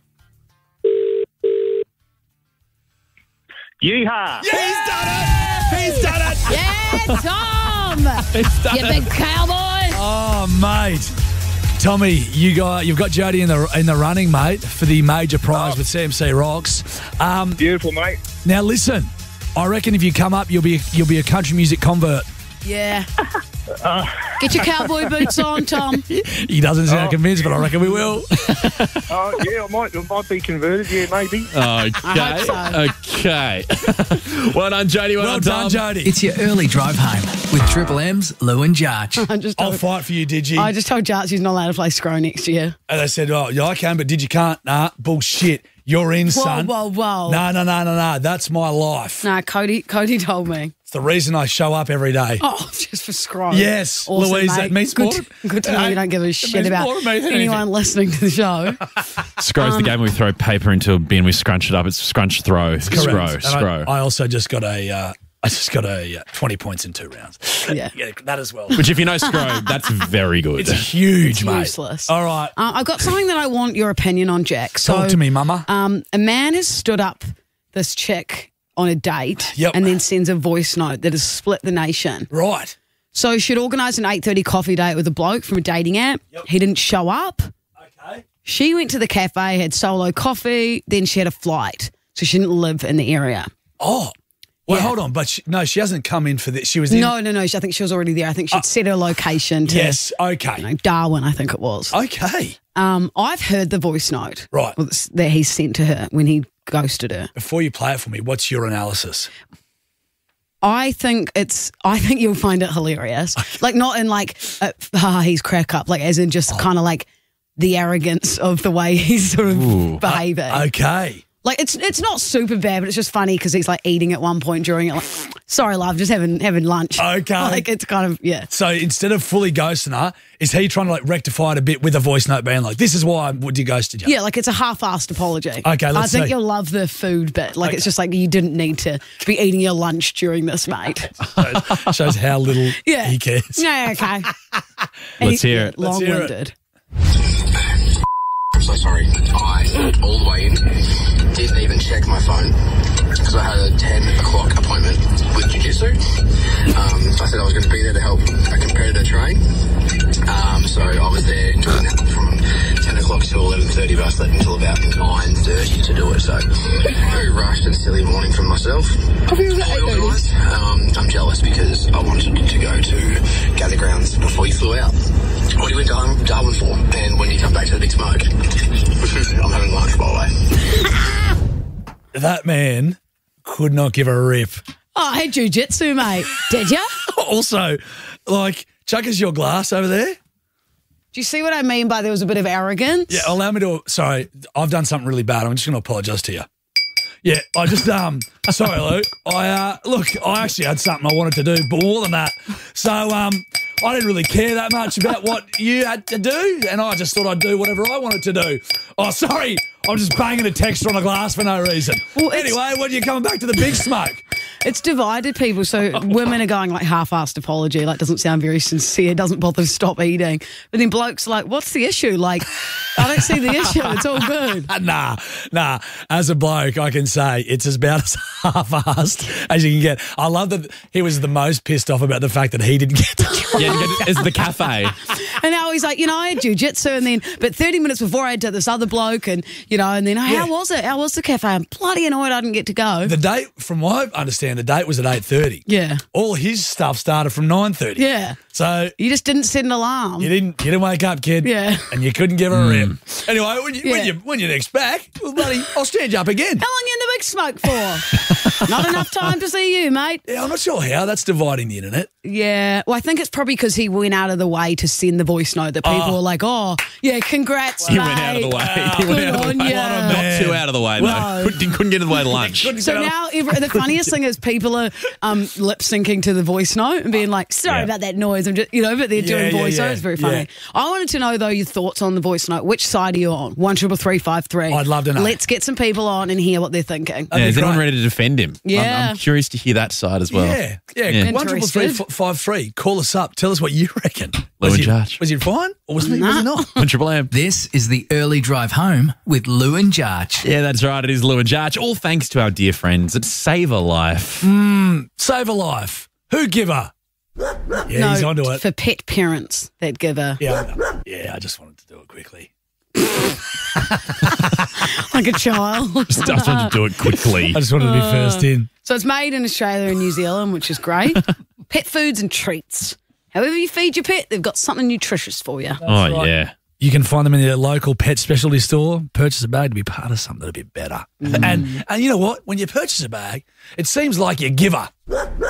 S5: Yeehaw!
S4: Yeah, he's done it! He's done it!
S9: Yeah, Tom! you big cowboy!
S4: Oh, mate. Tommy, you got you've got Jody in the in the running, mate, for the major prize with C M C Rocks. Um,
S5: Beautiful, mate.
S4: Now listen, I reckon if you come up, you'll be you'll be a country music convert.
S9: Yeah. Get your cowboy boots on, Tom.
S4: He doesn't sound
S5: Oh.
S4: convinced, but I reckon we will.
S5: Oh, yeah, I might, I might be converted, yeah, maybe.
S3: Okay. Okay. Well done, Jody. Well,
S4: Well
S3: done,
S4: done,
S3: Tom.
S4: Jody.
S23: It's your early drive home with Triple M's Lou and Jarch.
S9: I just
S4: I'll
S9: told,
S4: fight for you, did you?
S9: I just told Jarch he's not allowed to play Scro next year.
S4: And they said, oh, yeah, I can, but did you can't? Nah, bullshit. You're in,
S9: Whoa,
S4: son.
S9: whoa, whoa.
S4: No, no, no, no, no. That's my life.
S9: Nah, Cody Cody told me.
S4: It's the reason I show up every day.
S9: Oh, just for Scro.
S4: Yes,
S9: Awesome,
S4: Louise,
S9: mate.
S4: that means
S9: good,
S4: more to-
S9: good to know
S4: Hey,
S9: you don't give a
S4: it
S9: shit
S4: means
S9: about
S4: more to me than
S9: anyone
S4: anything.
S9: listening to the show.
S3: Scro's the
S9: Um,
S3: game where we throw paper into a bin, we scrunch it up. It's scrunch, throw.
S4: Correct.
S3: Scro,
S4: And
S3: scro.
S4: I, I also just got a, uh, I just got a uh, twenty points in two rounds.
S9: Yeah.
S4: yeah, that as well.
S3: Which, if you know Scro, that's very good.
S4: It's huge,
S9: It's
S4: mate.
S9: useless.
S4: All right.
S9: Uh, I've got something that I want your opinion on, Jack. So,
S4: Talk to me, mama.
S9: Um, a man has stood up this chick on a date
S4: Yep.
S9: and then sends a voice note that has split the nation.
S4: Right.
S9: So she'd organised an eight thirty coffee date with a bloke from a dating app.
S4: Yep.
S9: He didn't show up.
S4: Okay.
S9: She went to the cafe, had solo coffee, then she had a flight. So she didn't live in the area.
S4: Oh. Well,
S9: Yeah.
S4: hold on. But she, no, she hasn't come in for this. She was in.
S9: No, no, no. I think she was already there. I think she'd set her location to
S4: Yes. Okay.
S9: you know, Darwin, I think it was.
S4: Okay.
S9: Um, I've heard the voice note
S4: Right.
S9: that he sent to her when he ghosted her.
S4: Before you play it for me, what's your analysis?
S9: I think it's. I think you'll find it hilarious. Like not in like, uh, ah, he's crack up. Like as in just kind of like the arrogance of the way he's sort of
S3: Ooh.
S9: behaving.
S4: Okay.
S9: Like it's it's not super bad, but it's just funny because he's like eating at one point during it. Like, sorry, love, just having having lunch.
S4: Okay.
S9: Like it's kind of yeah.
S4: So instead of fully ghosting her, is he trying to like rectify it a bit with a voice note being like, this is why I would you ghosted you?
S9: Yeah, like it's a half-assed apology.
S4: Okay, let's
S9: I think
S4: see.
S9: you'll love the food bit. Like it's just like you didn't need to be eating your lunch during this, mate.
S4: shows, shows how little
S9: Yeah.
S4: he cares.
S9: Yeah, okay.
S3: Let's hear it.
S4: Let's hear it.
S9: Long-winded.
S6: I'm so sorry. I, all the way in, didn't even check my phone because I had a ten o'clock appointment with Jiu-Jitsu. Um, I said I was going to be there to help a competitor train. Um, so I was there doing that from ten o'clock till eleven thirty, but I slept until about nine thirty to do it. So very rushed and silly morning from myself. Organised. Um, I'm jealous because I wanted to go to Gather Grounds before you flew out. What are you in Darwin, Darwin for? And when you come back to the Big Smoke? I'm having lunch, by the way.
S4: That man could not give a rip.
S9: Oh, I had jiu-jitsu, mate. Did you?
S4: Also, like, chuck us your glass over there.
S9: Do you see what I mean by there was a bit of arrogance?
S4: Yeah, allow me to. Sorry, I've done something really bad. I'm just going to apologise to you. Yeah, I just um. Sorry, Luke. I uh look. I actually had something I wanted to do, but more than that. So um, I didn't really care that much about what you had to do, and I just thought I'd do whatever I wanted to do. Oh, sorry. I'm just banging a texture on a glass for no reason.
S9: Well, it's-
S4: anyway, when you coming back to the big smoke?
S9: It's divided people. So women are going like half-assed apology, like doesn't sound very sincere, doesn't bother to stop eating. But then blokes are like, what's the issue? Like, I don't see the issue. It's all good.
S4: Nah, nah. As a bloke, I can say it's about as half-assed as you can get. I love that he was the most pissed off about the fact that he didn't get to try.
S3: Yeah, it's the cafe.
S9: And now he's like, you know, I had jiu-jitsu and then, but thirty minutes before I had to this other bloke and, you know, and then, oh,
S4: Yeah.
S9: how was it? How was the cafe? I'm bloody annoyed I didn't get to go.
S4: The date, from what I understand, the date was at eight thirty.
S9: Yeah.
S4: All his stuff started from nine thirty.
S9: Yeah.
S4: So
S9: You just didn't set an alarm.
S4: you didn't you didn't wake up, kid.
S9: Yeah.
S4: And you couldn't give her a rip. Anyway, when you, when
S9: Yeah.
S4: you when you're next back, well, buddy, I'll stand you up again.
S9: How long you in the big smoke for? Not enough time to see you, mate.
S4: Yeah, I'm not sure how that's dividing the internet.
S9: Yeah, well, I think it's probably because he went out of the way to send the voice note that people
S4: Oh.
S9: were like, oh, yeah, congrats,
S3: He
S9: mate.
S3: went out of the way. He
S9: Good
S3: went out of the
S9: on
S3: way.
S9: ya.
S3: Not too out of the way, though.
S9: No.
S3: Couldn't, couldn't get in the way to lunch.
S9: So now every, the funniest thing is people are um, lip syncing to the voice note and being like, sorry
S3: Yeah.
S9: about that noise. I'm just, you know, but they're
S4: Yeah,
S9: doing
S4: yeah,
S9: voice
S4: yeah.
S9: notes. It's very funny.
S4: Yeah.
S9: I wanted to know, though, your thoughts on the voice note. Which side are you on? One triple three five three.
S4: I'd love to know.
S9: Let's get some people on and hear what they're thinking.
S3: Yeah, is anyone ready to defend him?
S9: Yeah.
S3: I'm, I'm curious to hear that side as well.
S4: Yeah, yeah.
S3: Yeah.
S4: One triple three five three. Call us up. Tell us what you reckon.
S3: Lou
S4: Was
S3: and
S4: he,
S3: Judge.
S4: was he fine or was he, was he not?
S3: On Triple M.
S23: This is the early drive home with Lou and Jarch.
S3: Yeah, that's right. It is Lou and Jarch. All thanks to our dear friends at Save a Life.
S4: Mm, save a life. Who give her? Yeah,
S9: no,
S4: he's onto it.
S9: for pet parents that give a
S4: Yeah, I know. yeah. I just wanted to do it quickly.
S9: like a child.
S3: Just, just wanted to do it quickly.
S4: I just wanted to be first in.
S9: So it's made in Australia and New Zealand, which is great. Pet foods and treats. However you feed your pet, they've got something nutritious for you.
S3: Oh,
S4: right.
S3: yeah.
S4: You can find them in your local pet specialty store. Purchase a bag to be part of something a bit better.
S9: Mm.
S4: And and you know what? When you purchase a bag, it seems like you give her.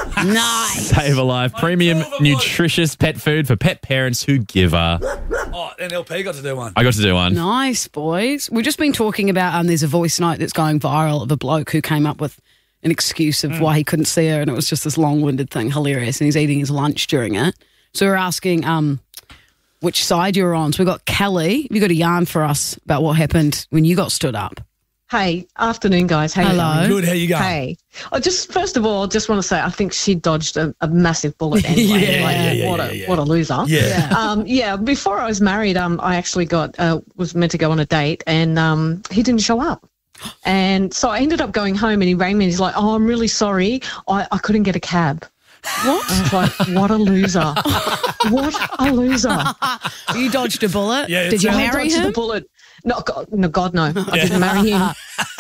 S9: Nice.
S3: Save a Life. Premium, nutritious pet food for pet parents who give her.
S4: Oh, N L P got to do one.
S3: I got to do one.
S9: Nice, boys. We've just been talking about um, there's a voice note that's going viral of a bloke who came up with an excuse of why he couldn't see her, and it was just this long-winded thing, hilarious, and he's eating his lunch during it. So we're asking um, which side you're on. So we've got Kelly. Have you got a yarn for us about what happened when you got stood up?
S7: Hey, afternoon, guys. How
S9: Hello.
S7: you going?
S4: Good, how you going?
S7: Hey, I just first of all, just want to say I think she dodged a, a massive bullet anyway.
S9: Yeah,
S7: like,
S9: yeah,
S4: yeah,
S7: what
S4: yeah,
S7: a
S4: yeah.
S7: what a loser.
S4: Yeah.
S7: Um, yeah. Before I was married, um, I actually got uh, was meant to go on a date, and um, he didn't show up. And so I ended up going home, and he rang me, and he's like, "Oh, I'm really sorry, I, I couldn't get a cab."
S9: What?
S7: I was like, "What a loser! What a loser!"
S9: You dodged a bullet.
S4: Yeah, it
S9: Did you
S4: sounds-
S7: I
S9: marry
S7: dodged
S9: him?
S7: the bullet. No, God, no, God, no. I didn't marry him.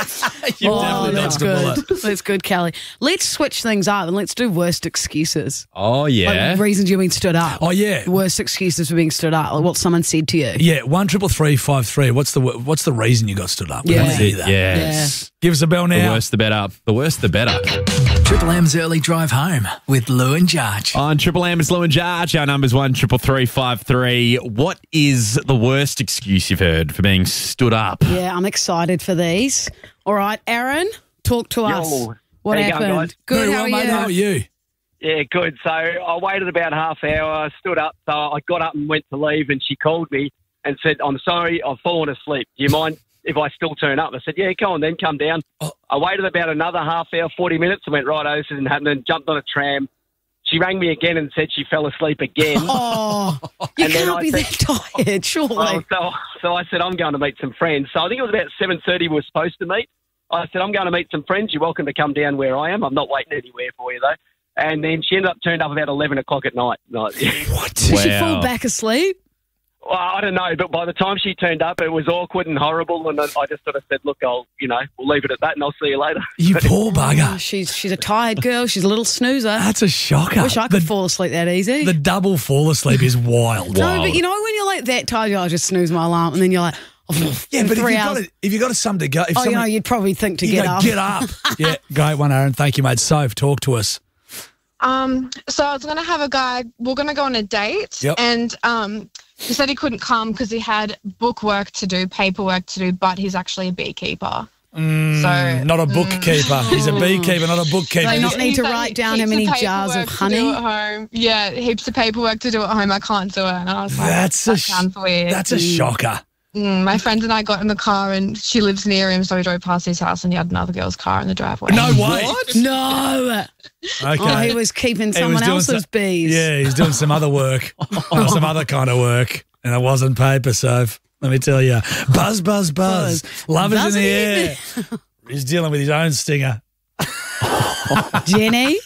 S4: You
S9: Oh,
S4: definitely
S9: that's
S4: dodged a bullet.
S9: good. That's good, Kelly. Let's switch things up and let's do worst excuses.
S3: Oh, yeah.
S9: Like reasons you've been stood up.
S4: Oh, yeah.
S9: Worst excuses for being stood up. Like what someone said to you.
S4: Yeah, one triple three five three. What's the what's the reason you got stood up? We
S9: Yeah.
S4: wanna hear that.
S3: Yes.
S4: Give us a bell
S3: The
S4: now.
S3: worse the better. The worse the better.
S23: Triple M's early drive home with Lou and Jarch.
S3: On Triple M, it's Lou and Jarch. Our number's one triple three five three. What is the worst excuse you've heard for being stood up?
S9: Yeah, I'm excited for these. All right, Aaron, talk to us.
S5: Yo.
S9: What
S5: How you
S9: happened?
S5: going, guys?
S9: Good,
S4: Very
S9: how
S4: well,
S9: are
S4: mate.
S9: you?
S4: How are you?
S5: Yeah, good. So I waited about half hour, stood up, so I got up and went to leave, and she called me and said, "I'm sorry, I've fallen asleep. Do you mind if I still turn up?" I said, "Yeah, come on then, come down."
S4: Oh.
S5: I waited about another half hour, forty minutes, and went, "Right, oh, this isn't happening," jumped on a tram. She rang me again and said she fell asleep again.
S9: Oh, you
S5: And then
S9: can't
S5: I
S9: be
S5: said-
S9: that tired, surely.
S5: Well, so, so I said, I'm going to meet some friends. So I think it was about seven thirty we were supposed to meet. I said, I'm going to meet some friends. You're welcome to come down where I am. I'm not waiting anywhere for you, though. And then she ended up turned up about eleven o'clock at night. Like,
S4: What?
S9: Did she
S3: Wow.
S9: fall back asleep?
S5: well, I don't know, but by the time she turned up, it was awkward and horrible. And I I just sort of said, look, I'll, you know, we'll leave it at that and I'll see you later.
S4: You poor
S9: Oh,
S4: bugger.
S9: she's she's a tired girl. She's a little snoozer.
S4: That's a shocker.
S9: I wish I could
S4: the,
S9: fall asleep that easy.
S4: the double fall asleep is wild.
S9: no, but you know when you're like that tired, I'll just snooze my alarm, and then you're like, oh,
S4: Yeah,
S9: in
S4: but if
S9: three
S4: you've
S9: hours.
S4: got a, if you got a something to go, if
S9: oh, you know,
S4: someone,
S9: you'd probably think to
S4: you
S9: get
S4: go,
S9: up.
S4: get up. Yeah, great one, Aaron. Thank you, mate. Soph, talk to us.
S10: Um, so I was going to have a guy, we're going to go on a date.
S4: Yep.
S10: And um, he said he couldn't come because he had book work to do, paperwork to do, but he's actually a beekeeper.
S4: Mm,
S10: So-
S4: not a bookkeeper. He's a beekeeper, not a bookkeeper.
S9: They not
S10: He
S9: need to
S10: said
S9: write down how
S10: heaps
S9: many
S10: of
S9: jars of
S10: paperwork to
S9: honey.
S10: do at home. Yeah, heaps of paperwork to do at home. I can't do it. And I was like,
S4: That's a
S10: that
S4: sh-
S10: sounds weird.
S4: That's a shocker.
S10: Mm, my friend and I got in the car and she lives near him, so we drove past his house and he had another girl's car in the driveway.
S4: No way.
S9: No.
S4: Okay.
S9: Oh, he was keeping
S4: He
S9: someone
S4: was doing
S9: else's
S4: some-
S9: bees.
S4: Yeah, he's doing some other work, some other kind of work, and it wasn't paper, Soph. Let me tell you. Buzz, buzz, buzz. Love is in the air. He's dealing with his own stinger.
S9: Jenny,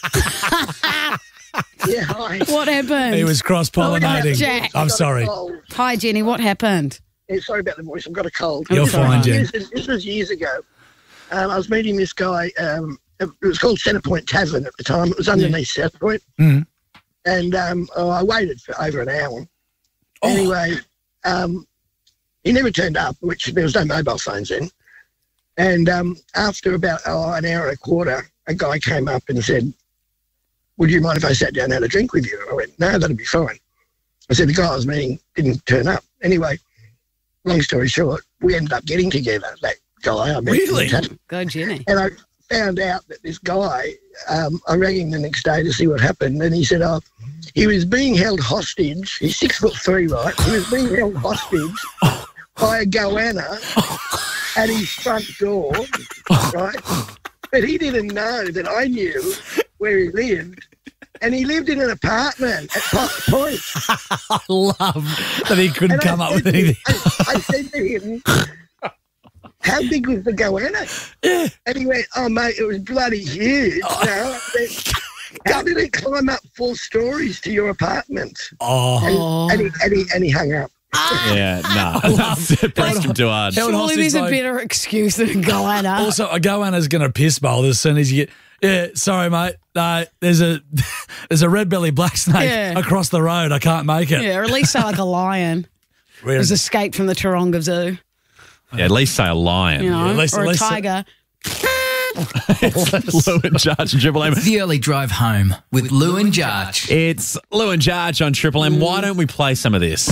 S11: Yeah, hi.
S9: what happened?
S4: He was cross-pollinating.
S9: Jack.
S4: I'm sorry.
S9: Hi, Jenny, what happened?
S11: Yeah, sorry about the voice. I've got a cold.
S4: You're
S11: This was
S4: fine, Jen.
S11: years- This was years ago. Um, I was meeting this guy. Um, it was called Centrepoint Tavern at the time. It was underneath Centrepoint.
S4: Mm.
S11: And um, oh, I waited for over an hour.
S4: Oh.
S11: Anyway, um, he never turned up, which there was no mobile phones then. And um, after about oh, an hour and a quarter, a guy came up and said, would you mind if I sat down and had a drink with you? I went, no, that'd be fine. I said, the guy I was meeting didn't turn up. Anyway, long story short, we ended up getting together, that guy. I met
S4: Really?
S9: Go, Jenny.
S11: And I found out that this guy, um, I rang him the next day to see what happened, and he said, oh, he was being held hostage. He's six foot three, right? He was being held hostage by a goanna at his front door, right? But he didn't know that I knew where he lived, and he lived in an apartment at Potts Point.
S4: I love that he couldn't
S11: And
S4: come
S11: I
S4: up with
S11: said to-
S4: anything.
S11: I, I said to him, how big was the goanna? Yeah. And he went, oh, mate, it was bloody huge.
S4: Oh.
S11: You know? I said, how did it climb up four stories to your apartment?
S4: Oh.
S11: And, and, he, and, he, and he hung up.
S3: Yeah, nah. Pressed him too hard.
S4: Held
S9: Surely
S4: hostage
S9: there's a
S4: by-
S9: better excuse than a goanna.
S4: Also, a goanna's going to piss bowl as soon as you get. Yeah, sorry, mate. No, there's a there's a red belly black snake
S9: Yeah.
S4: across the road. I can't make it.
S9: Yeah, or at least say like a lion
S4: Where
S9: who's
S4: is it?
S9: escaped from the Taronga Zoo,
S3: Yeah, at least say a lion.
S9: you know,
S4: at least-
S9: or
S4: at
S9: a
S4: least-
S9: tiger.
S3: It's Lou and Jarge and Triple M.
S23: The early drive home with Lou and Jarge.
S3: It's Lou and Jarge on Triple M. Why don't we play some of this?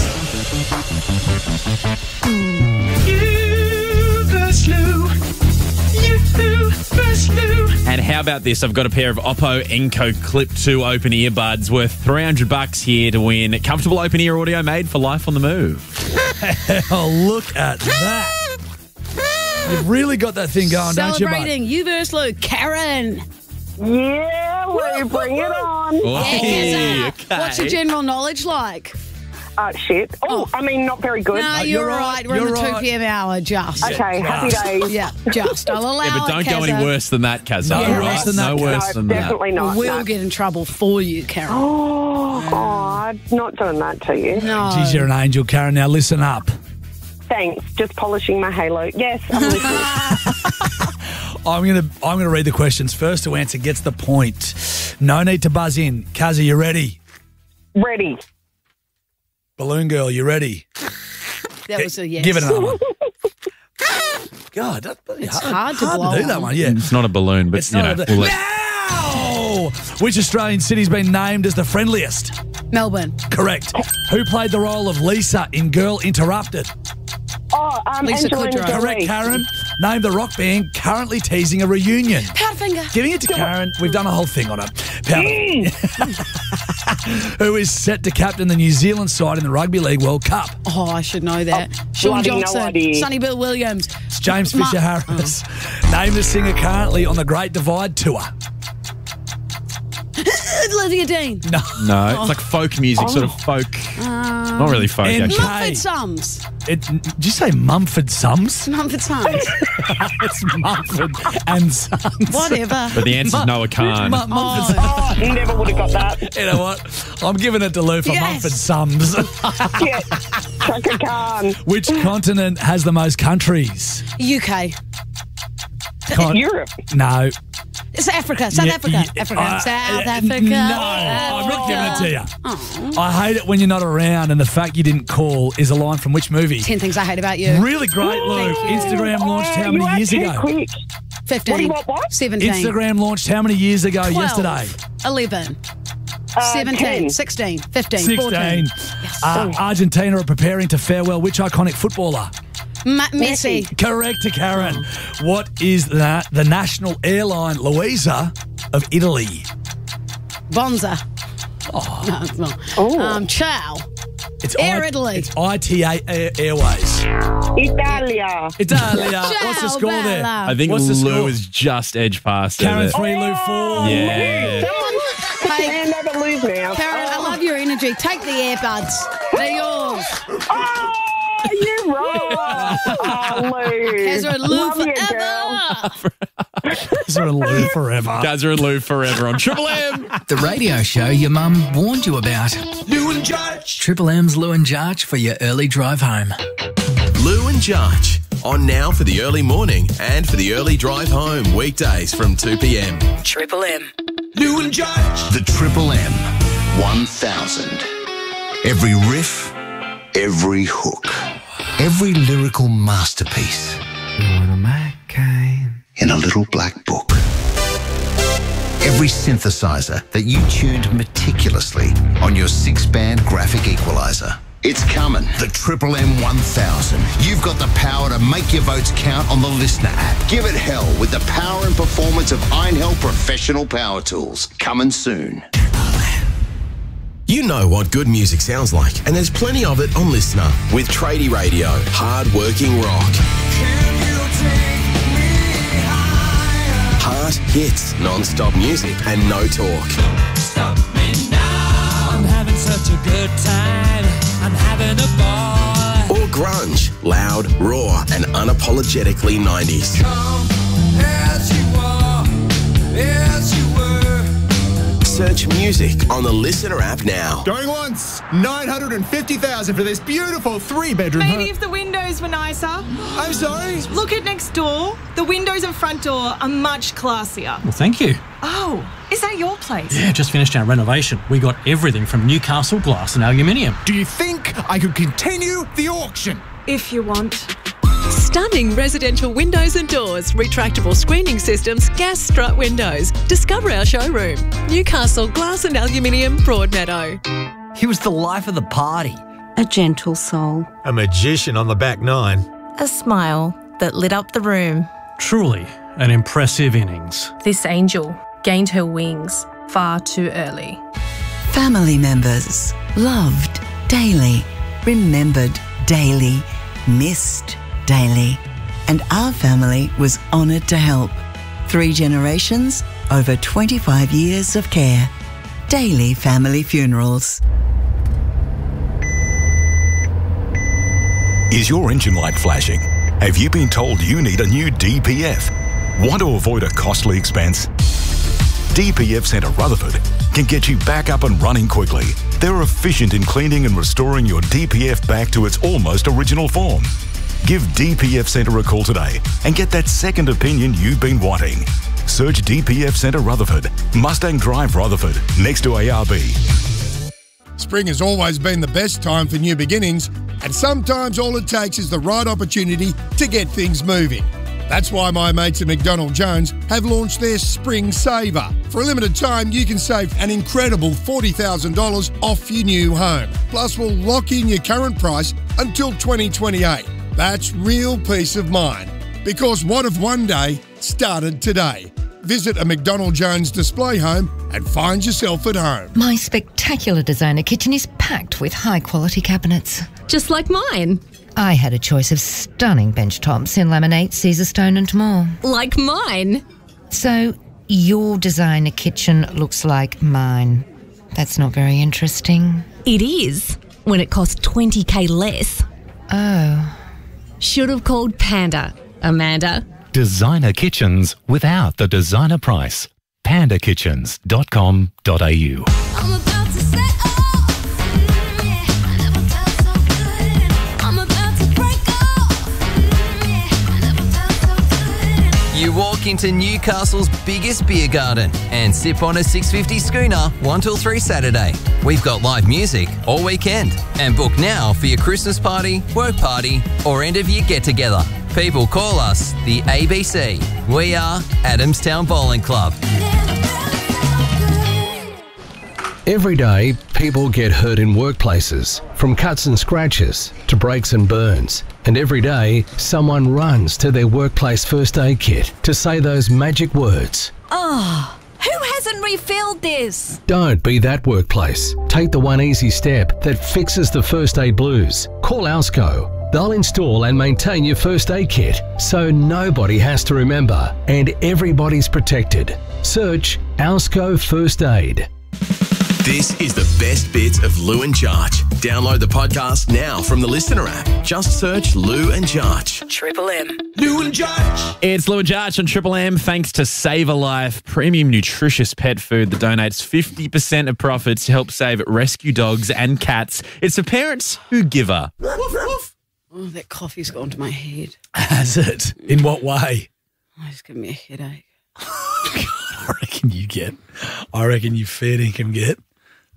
S3: And how about this? I've got a pair of Oppo Enco Clip two open earbuds worth three hundred bucks here to win. Comfortable open ear audio made for life on the move.
S4: Oh, look at that. You've really got that thing going, don't you, mate?
S9: Celebrating you versus Lou. Karen.
S1: Yeah, we bring it on.
S3: Hey,
S9: Keza. What's your general knowledge like?
S1: Uh, shit. Oh, I mean, not very good.
S9: No, you're, right. We're in the two p.m. hour, just.
S1: Okay, happy days.
S9: Yeah, just. I'll allow
S3: Yeah, but don't
S9: it,
S3: go any
S9: Keza.
S3: worse than that, Kaz.
S4: No
S3: All
S4: worse
S3: right?
S4: than that,
S3: No
S4: Kaz.
S3: worse
S1: No,
S3: than that.
S1: definitely not.
S9: We'll
S1: no.
S9: get in trouble for you, Karen.
S1: Oh, oh, not doing that to you.
S9: No.
S4: Geez, you're an angel, Karen. Now listen up.
S1: Thanks. Just polishing my halo. Yes, I'm listening.
S4: I'm gonna I'm gonna read the questions. First to answer gets the point. No need to buzz in. Kaz, are you ready?
S1: Ready.
S4: Balloon girl, you ready?
S9: That was a yes.
S4: Give it another one. God, that's bloody
S9: It's
S4: hard,
S9: hard to
S4: hard
S9: blow
S4: to do that
S9: on.
S4: one. Yeah.
S3: It's not a balloon, but,
S4: It's
S3: you
S4: not
S3: know.
S4: a-
S3: we'll let-
S4: Now, which Australian city's been named as the friendliest?
S9: Melbourne.
S4: Correct. Who played the role of Lisa in Girl Interrupted?
S1: Oh, um,
S9: Lisa
S1: Angelina
S9: Kudrow.
S1: Jolie.
S4: Correct, Karen. Name the rock band currently teasing a reunion.
S9: Powderfinger.
S4: Giving it to Karen. We've done a whole thing on it. Powder. Who is set to captain the New Zealand side in the Rugby League World Cup?
S9: Oh, I should know that. Sean
S1: bloody no
S9: Johnson.
S1: idea.
S9: Sonny Bill Williams.
S4: It's James
S9: Ma-
S4: Fisher Harris. Name the singer currently on the Great Divide Tour.
S9: Olivia Dean.
S4: No.
S3: No, it's like folk music, sort of folk.
S9: Um,
S3: Not really folk,
S4: M K.
S3: actually.
S9: Mumford Sons.
S4: It, did you say Mumford Sons?
S9: Mumford Sons.
S4: It's Mumford and Sons.
S9: Whatever.
S3: But the answer's Noah Khan.
S4: Mu- Mumford
S1: Oh, never would have got that.
S4: You know what? I'm giving it to Lou for
S9: Yes.
S4: Mumford Sums.
S1: Yeah, Chaka Khan.
S4: Which continent has the most countries?
S9: U K.
S4: Con-
S1: Europe.
S4: No.
S9: It's Africa. South
S4: Yeah,
S9: Africa.
S4: yeah,
S9: Africa.
S4: uh,
S9: South
S4: uh,
S9: Africa.
S4: No, I'm not giving it to you.
S9: Oh.
S4: I hate it when you're not around, and the fact you didn't call is a line from which movie?
S9: Ten things I hate about you.
S4: Really great, Lou. Instagram launched how
S1: Oh,
S4: many
S1: you are
S4: years
S1: too
S4: ago?
S1: quick.
S9: Fifteen.
S1: What, what, what?
S9: Seventeen.
S4: Instagram launched how many years ago
S9: twelve,
S4: yesterday?
S9: Eleven.
S1: Uh,
S9: Seventeen.
S1: ten.
S9: Sixteen. Fifteen. Fourteen.
S4: sixteen. Uh, Argentina are preparing to farewell which iconic footballer?
S9: Ma- Messi.
S4: Correct to Karen. What is that? The national airline Luisa of Italy.
S9: Bonza.
S4: Oh.
S9: No, it's not.
S1: Oh.
S9: Um, Ciao.
S4: It's
S9: Air
S4: I-
S9: Italy.
S4: It's I T A Air- Airways.
S1: Italia.
S4: Italia. What's the
S9: Ciao,
S4: score there?
S9: Bella.
S3: I think
S4: What's the
S3: Lou
S4: score?
S3: is just edge past it.
S4: Karen three, Lou four.
S3: Yeah.
S9: Hey,
S1: And never lose now.
S9: Karen, I love your energy. Take the earbuds. They're yours.
S1: Oh, you're right. Oh, Lou.
S9: Keza and Lou
S1: Love you,
S9: forever.
S1: girl.
S4: These are Lou forever.
S3: Kaz and Lou forever on Triple M.
S23: The radio show your mum warned you about.
S17: Lou and Jarge.
S23: Triple M's Lou and Jarge for your early drive home.
S2: Lou and Jarge. On now for the early morning and for the early drive home weekdays from two p.m.
S23: Triple M.
S17: Lou and Jarge.
S19: The Triple M one thousand. Every riff, every hook, every lyrical masterpiece.
S23: You want a Mac?
S13: cocaine in a little black book. Every synthesizer that you tuned meticulously on your six-band graphic equalizer. It's coming, the Triple M one thousand. You've got the power to make your votes count on the Listener app. Give it hell with the power and performance of Einhell Professional Power Tools. Coming soon.
S2: You know what good music sounds like, and there's plenty of it on Listener with Tradie Radio, hard-working rock. Heart hits, non-stop music, and no talk.
S17: Stop me now. I'm having such a good time. I'm having a ball.
S2: Or grunge, loud, raw, and unapologetically nineties.
S17: Come as you are, as you were.
S2: Search music on the Listener app now.
S14: Going once, nine hundred fifty thousand for this beautiful three-bedroom home.
S15: Maybe if the windows were nicer.
S14: I'm sorry?
S15: Look at next door. The windows and front door are much classier.
S16: Well, thank you.
S15: Oh, is that your place?
S16: Yeah, just finished our renovation. We got everything from Newcastle glass and aluminium.
S14: Do you think I could continue the auction?
S15: If you want.
S25: Stunning residential windows and doors, retractable screening systems, gas strut windows. Discover our showroom. Newcastle Glass and Aluminium, Broadmeadow.
S8: He was the life of the party.
S26: A gentle soul.
S14: A magician on the back nine.
S26: A smile that lit up the room.
S16: Truly an impressive innings.
S26: This angel gained her wings far too early.
S27: Family members, loved daily, remembered daily, missed daily. And our family was honoured to help. Three generations, over twenty-five years of care. Daily Family Funerals.
S28: Is your engine light flashing? Have you been told you need a new D P F? Want to avoid a costly expense? D P F Centre Rutherford can get you back up and running quickly. They're efficient in cleaning and restoring your D P F back to its almost original form. Give D P F Centre a call today and get that second opinion you've been wanting. Search D P F Centre Rutherford, Mustang Drive Rutherford, next to A R B.
S29: Spring has always been the best time for new beginnings, and sometimes all it takes is the right opportunity to get things moving. That's why my mates at McDonald Jones have launched their Spring Saver. For a limited time, you can save an incredible forty thousand dollars off your new home. Plus, we'll lock in your current price until twenty twenty-eight. That's real peace of mind. Because what if one day started today? Visit a McDonald Jones display home and find yourself at home.
S30: My spectacular designer kitchen is packed with high-quality cabinets.
S25: Just like mine.
S30: I had a choice of stunning bench tops in laminate, Caesarstone and more.
S25: Like mine.
S30: So, your designer kitchen looks like mine. That's not very interesting.
S25: It is, when it costs twenty K less.
S30: Oh.
S25: Should have called Panda, Amanda.
S31: Designer kitchens without the designer price. panda kitchens dot com dot a u.
S17: I'm about to set off. Never felt so good. I'm about to break off. Never felt so good.
S32: You walk into Newcastle's biggest beer garden and sip on a six fifty schooner one till three Saturday. We've got live music all weekend. And book now for your Christmas party, work party or end of year get together. People call us the A B C. We are Adamstown Bowling Club.
S33: Every day, people get hurt in workplaces, from cuts and scratches to breaks and burns. And every day, someone runs to their workplace first aid kit to say those magic words.
S34: Oh, who hasn't refilled this?
S33: Don't be that workplace. Take the one easy step that fixes the first aid blues. Call Alsco. They'll install and maintain your first aid kit so nobody has to remember and everybody's protected. Search Alsco First Aid.
S2: This is the best bits of Lou and Jarch. Download the podcast now from the Listener app. Just search Lou and Jarch.
S25: Triple M.
S3: Lou and Jarch. It's Lou and Jarch on Triple M, thanks to Save a Life, premium nutritious pet food that donates fifty percent of profits to help save rescue dogs and cats. It's for parents who give her.
S9: Oh, that coffee's gone to my head.
S4: Has it? In what way?
S9: Oh, it's giving me a headache.
S4: I reckon you get. I reckon you fair dinkum get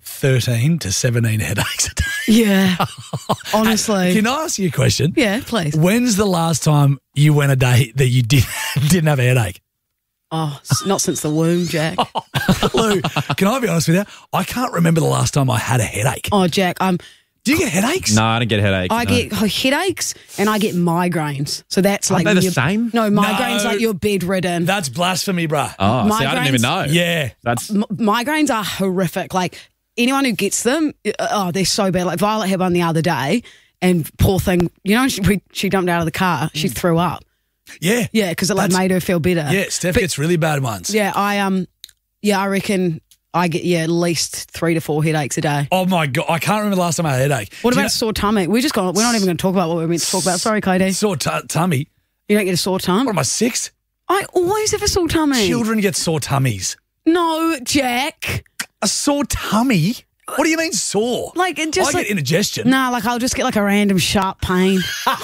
S4: thirteen to seventeen headaches a day.
S9: Yeah. Honestly.
S4: Can I ask you a question?
S9: Yeah, please.
S4: When's the last time you went a day that you did, didn't have a headache?
S9: Oh, s- not since the womb, Jack.
S4: Lou, can I be honest with you? I can't remember the last time I had a headache.
S9: Oh, Jack, I'm.
S4: Do you get headaches?
S3: No, I don't get headaches.
S9: I
S3: no.
S9: get headaches and I get migraines. So that's
S3: Aren't
S9: like
S3: they the
S9: you're-
S3: same?
S9: No, migraines
S4: No.
S9: like you're bedridden.
S4: That's blasphemy, bruh.
S3: Oh, see, I didn't even know.
S4: Yeah.
S3: That's
S9: M- migraines are horrific. Like anyone who gets them, uh, oh, they're so bad. Like Violet had one the other day, and poor thing, you know, she, we, she jumped out of the car, she threw up.
S4: Yeah.
S9: Yeah, because it like
S4: That's-
S9: made her feel better.
S4: Yeah, Steph
S9: But-
S4: gets really bad ones.
S9: Yeah, I um, yeah, I reckon I get yeah at least three to four headaches a day.
S4: Oh, my God. I can't remember the last time I had a headache.
S9: What
S4: Do you
S9: about sore tummy? We just got. We're not even going to talk about what we're meant to talk about. Sorry, Cody.
S4: know- Sore t- tummy?
S9: You don't get a sore tum.
S4: What am I, six?
S9: I always have a sore tummy.
S4: Children get sore tummies.
S9: No, Jack.
S4: A sore tummy? What do you mean sore?
S9: Like it just
S4: I
S9: like,
S4: get indigestion.
S9: Nah, like I'll just get like a random sharp pain.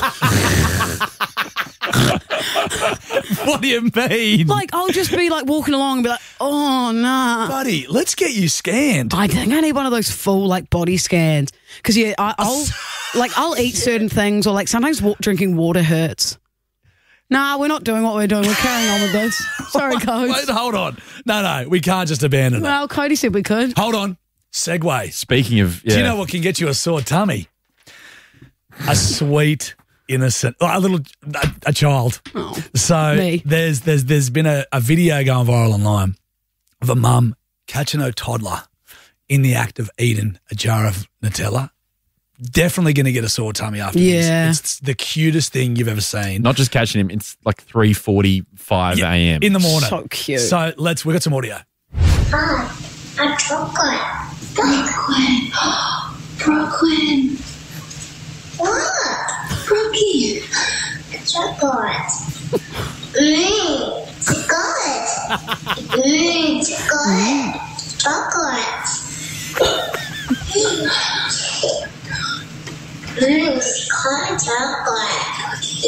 S4: What do you mean?
S9: Like I'll just be like walking along and be like, oh nah.
S4: Buddy, let's get you scanned.
S9: I think I need one of those full like body scans because yeah, I, I'll like I'll eat certain things or like sometimes wa- drinking water hurts. Nah, we're not doing what we're doing. We're carrying on with this. Sorry, Cody.
S4: Wait, hold on. No, no, we can't just abandon it.
S9: Well, Cody said we could.
S4: Hold on. Segue.
S3: speaking of. Yeah.
S4: Do you know what can get you a sore tummy? A sweet, innocent, a little, a, a child.
S9: Oh,
S4: so
S9: me.
S4: there's there's there's been a, a video going viral online of a mum catching her toddler in the act of eating a jar of Nutella. Definitely going to get a sore tummy after
S9: Yeah.
S4: this. It's the cutest thing you've ever seen.
S3: Not just catching him, it's like three forty-five
S4: Yeah,
S3: a.m.
S4: in the morning.
S9: So cute.
S4: So let's, we got some audio.
S17: Ah, a chocolate. Brooklyn. Brooklyn. What? Brookie. Chocolate. Mmm, chocolate. Mmm, chocolate. Chocolate. Mmm, chocolate, chocolate.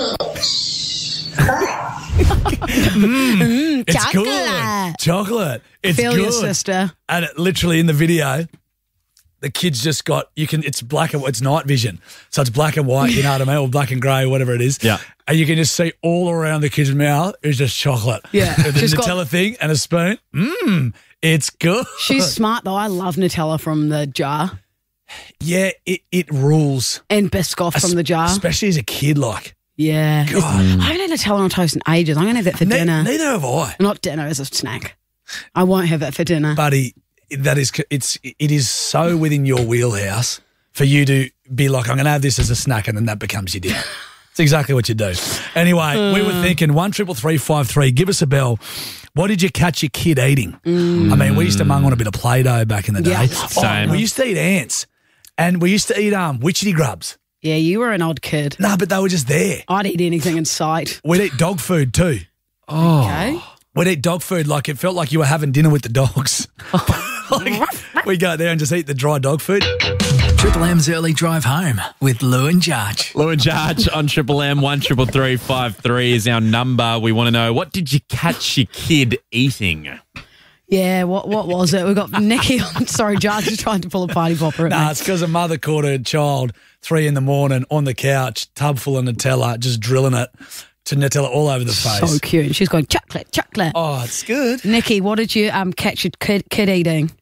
S17: Mmm.
S9: Mm,
S4: It's
S9: chocolate.
S4: good. Chocolate. It's
S9: Feel
S4: good.
S9: your sister.
S4: And it, literally in the video, the kid's just got, you can, it's black and, it's night vision. So it's black and white, you know what I mean? Or black and grey, whatever it is.
S3: Yeah.
S4: And you can just see all around the kid's mouth is just chocolate.
S9: Yeah.
S4: With the
S9: She's got-
S4: Nutella thing and a spoon. Mmm, it's good.
S9: She's smart though. I love Nutella from the jar
S4: Yeah, it, it rules.
S9: and Biscoff from the jar.
S4: Especially as a kid, like.
S9: Yeah.
S4: God.
S9: I haven't had Nutella on toast in ages. I'm going to have that for
S4: Ne-
S9: dinner.
S4: Neither have I.
S9: Not dinner, as a snack. I won't have it for dinner.
S4: Buddy, that is, it's, it is so within your wheelhouse for you to be like, I'm going to have this as a snack, and then that becomes your dinner. It's exactly what you do. Anyway, we were thinking one triple three five three. Give us a bell. What did you catch your kid eating? I mean, we used to mung on a bit of Play-Doh back in the day.
S9: Yeah.
S4: Oh,
S3: Same.
S4: we used to eat ants, and we used to eat um witchetty grubs.
S9: Yeah, you were an odd kid.
S4: No, but they were just there.
S9: I'd eat anything in sight.
S4: We'd eat dog food too.
S3: Oh.
S9: Okay.
S4: We'd eat dog food like it felt like you were having dinner with the dogs. Like, we'd go there and just eat the dry dog food.
S1: Triple M's early drive home with Lou and Jarge.
S3: Lou and Jarge on Triple M, one triple three five three is our number. We want to know, what did you catch your kid eating?
S9: Yeah, what what was it? We got Nikki on. Sorry, Jarge is trying to pull a party popper at
S4: Nah,
S9: me.
S4: it's because a mother caught her child three in the morning on the couch, tub full of Nutella, just drilling it to Nutella all over the face.
S9: So cute. And she's going, chocolate, chocolate.
S4: Oh, it's good.
S9: Nikki, what did you um catch your kid, kid eating?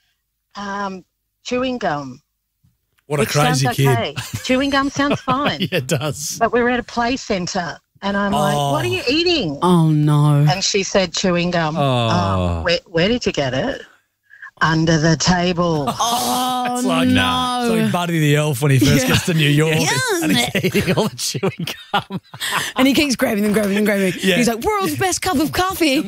S5: Um, chewing gum.
S4: What a
S5: Which
S4: crazy
S5: sounds
S4: kid.
S5: okay. Chewing gum sounds fine.
S4: Yeah, it does.
S5: But we were at a play centre and I'm like,
S4: Oh.
S5: what are you eating?
S9: Oh, no.
S5: And she said chewing gum.
S3: Oh.
S5: where, where did you get it? Under the table.
S9: Oh,
S4: It's like,
S9: no.
S4: It's like Buddy the Elf when he first
S9: Yeah.
S4: gets to New York
S9: Yeah.
S4: and he's eating all the chewing gum.
S9: And he keeps grabbing them, grabbing them, grabbing them.
S4: Yeah.
S9: He's like, world's best cup of coffee.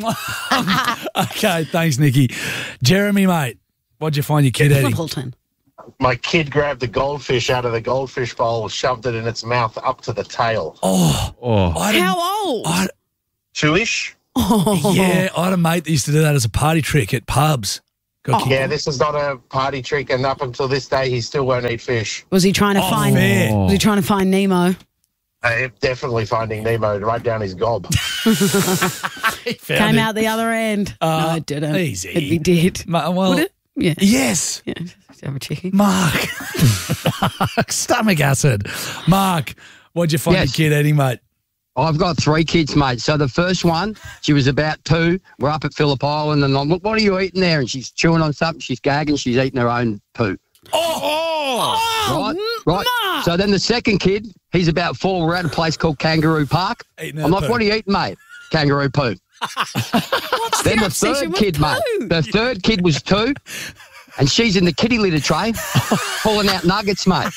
S4: Okay, thanks, Nikki. Jeremy, mate, what'd you find your kid eating?
S9: Appleton.
S6: My kid grabbed the goldfish out of the goldfish bowl, shoved it in its mouth up to the tail.
S4: Oh,
S3: Oh.
S4: I had a-
S9: How old?
S4: I had-
S6: Chewish?
S9: Oh.
S4: yeah, I had a mate that used to do that as a party trick at pubs. Got
S6: Yeah, this is not a party trick, and up until this day, he still won't eat fish.
S9: Was he trying to
S4: Oh,
S9: find?
S4: fair.
S9: Was he trying to find Nemo?
S6: Uh, definitely finding Nemo right down his gob.
S4: Found
S9: Came
S4: it.
S9: out the other end.
S4: Uh,
S9: no, it didn't.
S4: easy.
S9: It'd be dead.
S4: Ma- well,
S9: Would it? Yeah.
S4: Yes.
S9: Yeah, just have a chickie.
S4: Mark. Stomach acid. Mark, what'd you find
S7: Yes.
S4: your kid eating, mate?
S7: I've got three kids, mate. So the first one, she was about two. We're up at Phillip Island, and I'm, look, what are you eating there? And she's chewing on something. She's gagging. She's eating her own poo.
S4: Oh!
S7: Right, right. So then the second kid, he's about four. We're at a place called Kangaroo Park.
S4: Eating
S7: I'm
S4: her
S7: like,
S4: poo.
S7: what are you eating, mate? Kangaroo poo. Then the
S9: obsession
S7: third
S9: with
S7: kid, mate.
S9: poo?
S7: The third kid was two, and she's in the kitty litter tray, pulling out nuggets, mate.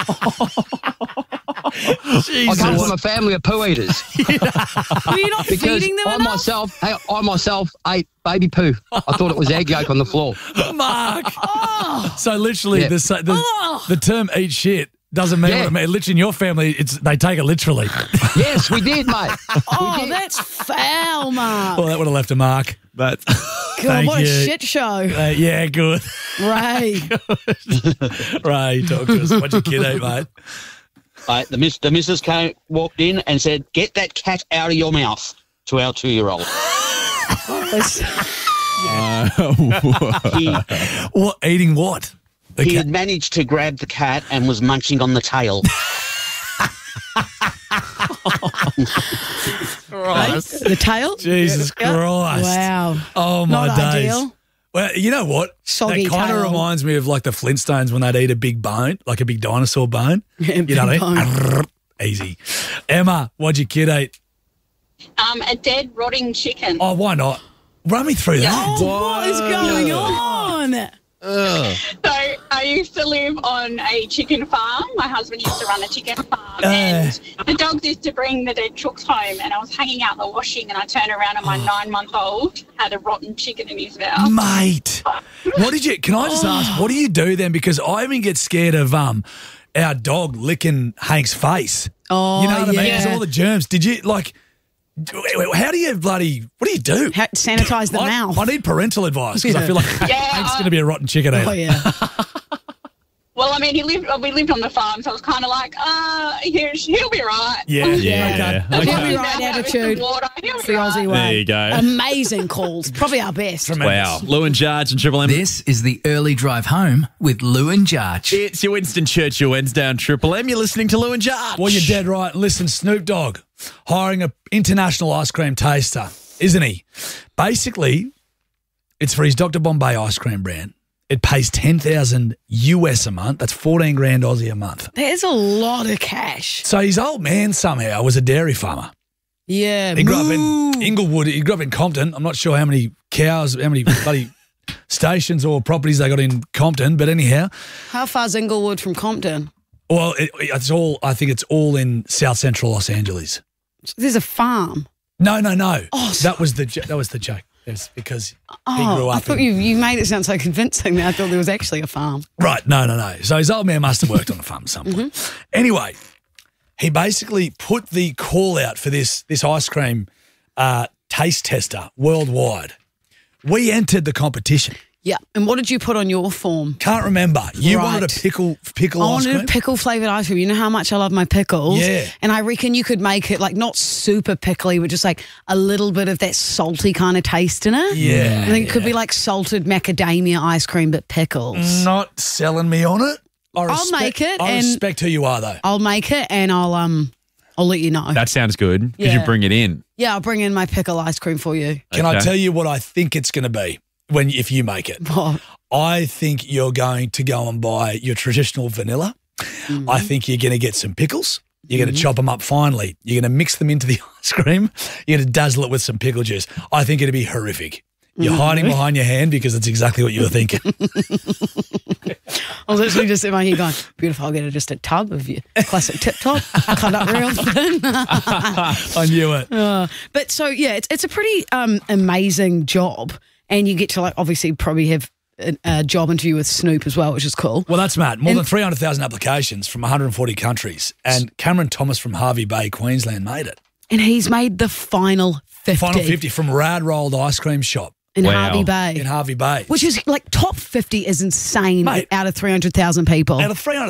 S7: I come from a family of poo eaters.
S9: Were you not
S7: Because
S9: feeding them
S7: I
S9: enough?
S7: myself, hey, I myself ate baby poo. I thought it was egg yolk on the floor.
S4: Mark. So literally,
S7: Yeah.
S4: the, the, the term eat shit doesn't mean
S7: Yeah.
S4: what it means. Literally, in your family, it's they take it literally.
S7: Yes, we did, mate.
S9: Oh, that's foul, Mark.
S4: Well, that would have left a mark. But
S9: God,
S4: thank
S9: what
S4: you.
S9: a shit show.
S4: Uh, yeah, good.
S9: Ray.
S4: Ray, talk to us. What'd your kid eat, mate?
S8: Uh, the, miss, the missus came, walked in and said, "Get that cat out of your mouth," to our two-year-old. he,
S4: What, eating what? The
S8: he
S4: cat-
S8: had managed to grab the cat and was munching on the tail.
S9: The tail?
S4: Jesus
S9: Yeah.
S4: Christ.
S9: Wow.
S4: Oh, my
S9: Not
S4: days.
S9: ideal.
S4: Well, you know what?
S9: Soggy
S4: that kind of
S9: tail.
S4: reminds me of like the Flintstones when they'd eat a big bone, like a big dinosaur bone.
S9: Yeah,
S4: you know
S9: big
S4: what I mean? Easy. Emma, what'd your kid eat?
S10: Um, a dead rotting chicken.
S4: Oh, why not? Run me through that.
S9: Oh, what is going on?
S10: So I used to live on a chicken farm. My husband used to run a chicken farm,
S4: Uh.
S10: and the dogs used to bring the dead chooks home. And I was hanging out in the washing, and I turned around, and my nine-month-old had a rotten chicken in his mouth.
S4: Mate, what did you, can I just ask, what do you do then? Because I even get scared of um our dog licking Hank's face.
S9: Oh,
S4: You know what I mean?
S9: yeah.
S4: There's all the germs. Did you, like, how do you bloody, what do you do?
S9: How, sanitize the
S4: I,
S9: mouth.
S4: I need parental advice because I
S9: Yeah.
S4: feel like
S10: Yeah,
S4: Hank's
S10: I-
S4: going to be a rotten chicken eater.
S9: Oh, yeah.
S10: Well, I mean, he lived. We lived on the farm, so I was kind of like, uh, he'll, he'll be right.
S4: Yeah,
S3: Yeah.
S4: okay.
S9: He'll
S4: okay.
S9: be right attitude.
S10: Water. He'll
S9: It's
S10: be
S9: the
S10: right.
S9: Aussie way.
S3: There you go.
S9: Amazing calls. Probably our best.
S3: Wow. Lou and Jarge and Triple M.
S1: This is the early drive home with Lou and Jarge.
S3: It's your Winston Churchill Wednesday on Triple M. You're listening to Lou and Jarge.
S4: Well, you're dead right. Listen, Snoop Dogg hiring an international ice cream taster, isn't he? Basically, it's for his Doctor Bombay ice cream brand. It pays ten thousand U S a month. That's fourteen grand Aussie a month.
S9: There's a lot of cash.
S4: So his old man somehow was a dairy farmer.
S9: Yeah.
S4: He grew up
S9: moo.
S4: in Inglewood. He grew up in Compton. I'm not sure how many cows, how many bloody stations or properties they got in Compton, but anyhow.
S9: How far's Inglewood from Compton?
S4: Well, it, it's all. I think it's all in South Central Los Angeles.
S9: There's a farm.
S4: No, no, no.
S9: Oh,
S4: that was the jo- that was the joke. It's because
S9: Oh,
S4: he grew
S9: I
S4: up.
S9: thought
S4: in,
S9: you, you made it sound so convincing that I thought there was actually a farm.
S4: Right? No, no, no. So his old man must have worked on a farm at some point.
S9: Mm-hmm.
S4: Anyway, he basically put the call out for this this ice cream uh, taste tester worldwide. We entered the competition.
S9: Yeah. And what did you put on your form?
S4: Can't remember. You
S9: Right.
S4: wanted a pickle pickle
S9: I
S4: ice
S9: wanted
S4: cream.
S9: a pickle flavoured ice cream. You know how much I love my pickles?
S4: Yeah.
S9: And I reckon you could make it like not super pickly, but just like a little bit of that salty kind of taste in it.
S4: Yeah,
S9: I think it could be like salted macadamia ice cream, but pickles.
S4: Not selling me on it. I
S9: I'll
S4: respect,
S9: make it
S4: I
S9: and-
S4: respect who you are, though.
S9: I'll make it and I'll um I'll let you know.
S3: That sounds good. Could
S9: Yeah.
S3: you bring it in?
S9: Yeah, I'll bring in my pickle ice cream for you.
S4: Can I
S3: Okay.
S4: tell you what I think it's going to be when if you make it?
S9: What?
S4: I think you're going to go and buy your traditional vanilla.
S9: Mm-hmm.
S4: I think you're going to get some pickles. You're going to chop them up finely. You're going to mix them into the ice cream. You're going to dazzle it with some pickle juice. I think it'd be horrific. You're
S9: Mhm.
S4: hiding behind your hand because it's exactly what you were thinking.
S9: I was literally just in my head going, beautiful, I'll get just a tub of your classic tip top, cut up real thin.
S4: I knew it.
S9: Uh, but so, yeah, it's, it's a pretty um, amazing job. And you get to, like, obviously probably have a, a job interview with Snoop as well, which is cool.
S4: Well, that's mad. More
S9: And-
S4: than three hundred thousand applications from one hundred forty countries. And Cameron Thomas from Harvey Bay, Queensland, made it.
S9: And he's made the final fifty.
S4: Final fifty from Rad Rolled Ice Cream Shop.
S9: In Wow. Harvey Bay.
S4: In Harvey Bay.
S9: Which is like top fifty is insane
S4: Mate.
S9: out of three hundred thousand people.
S4: Out of three hundred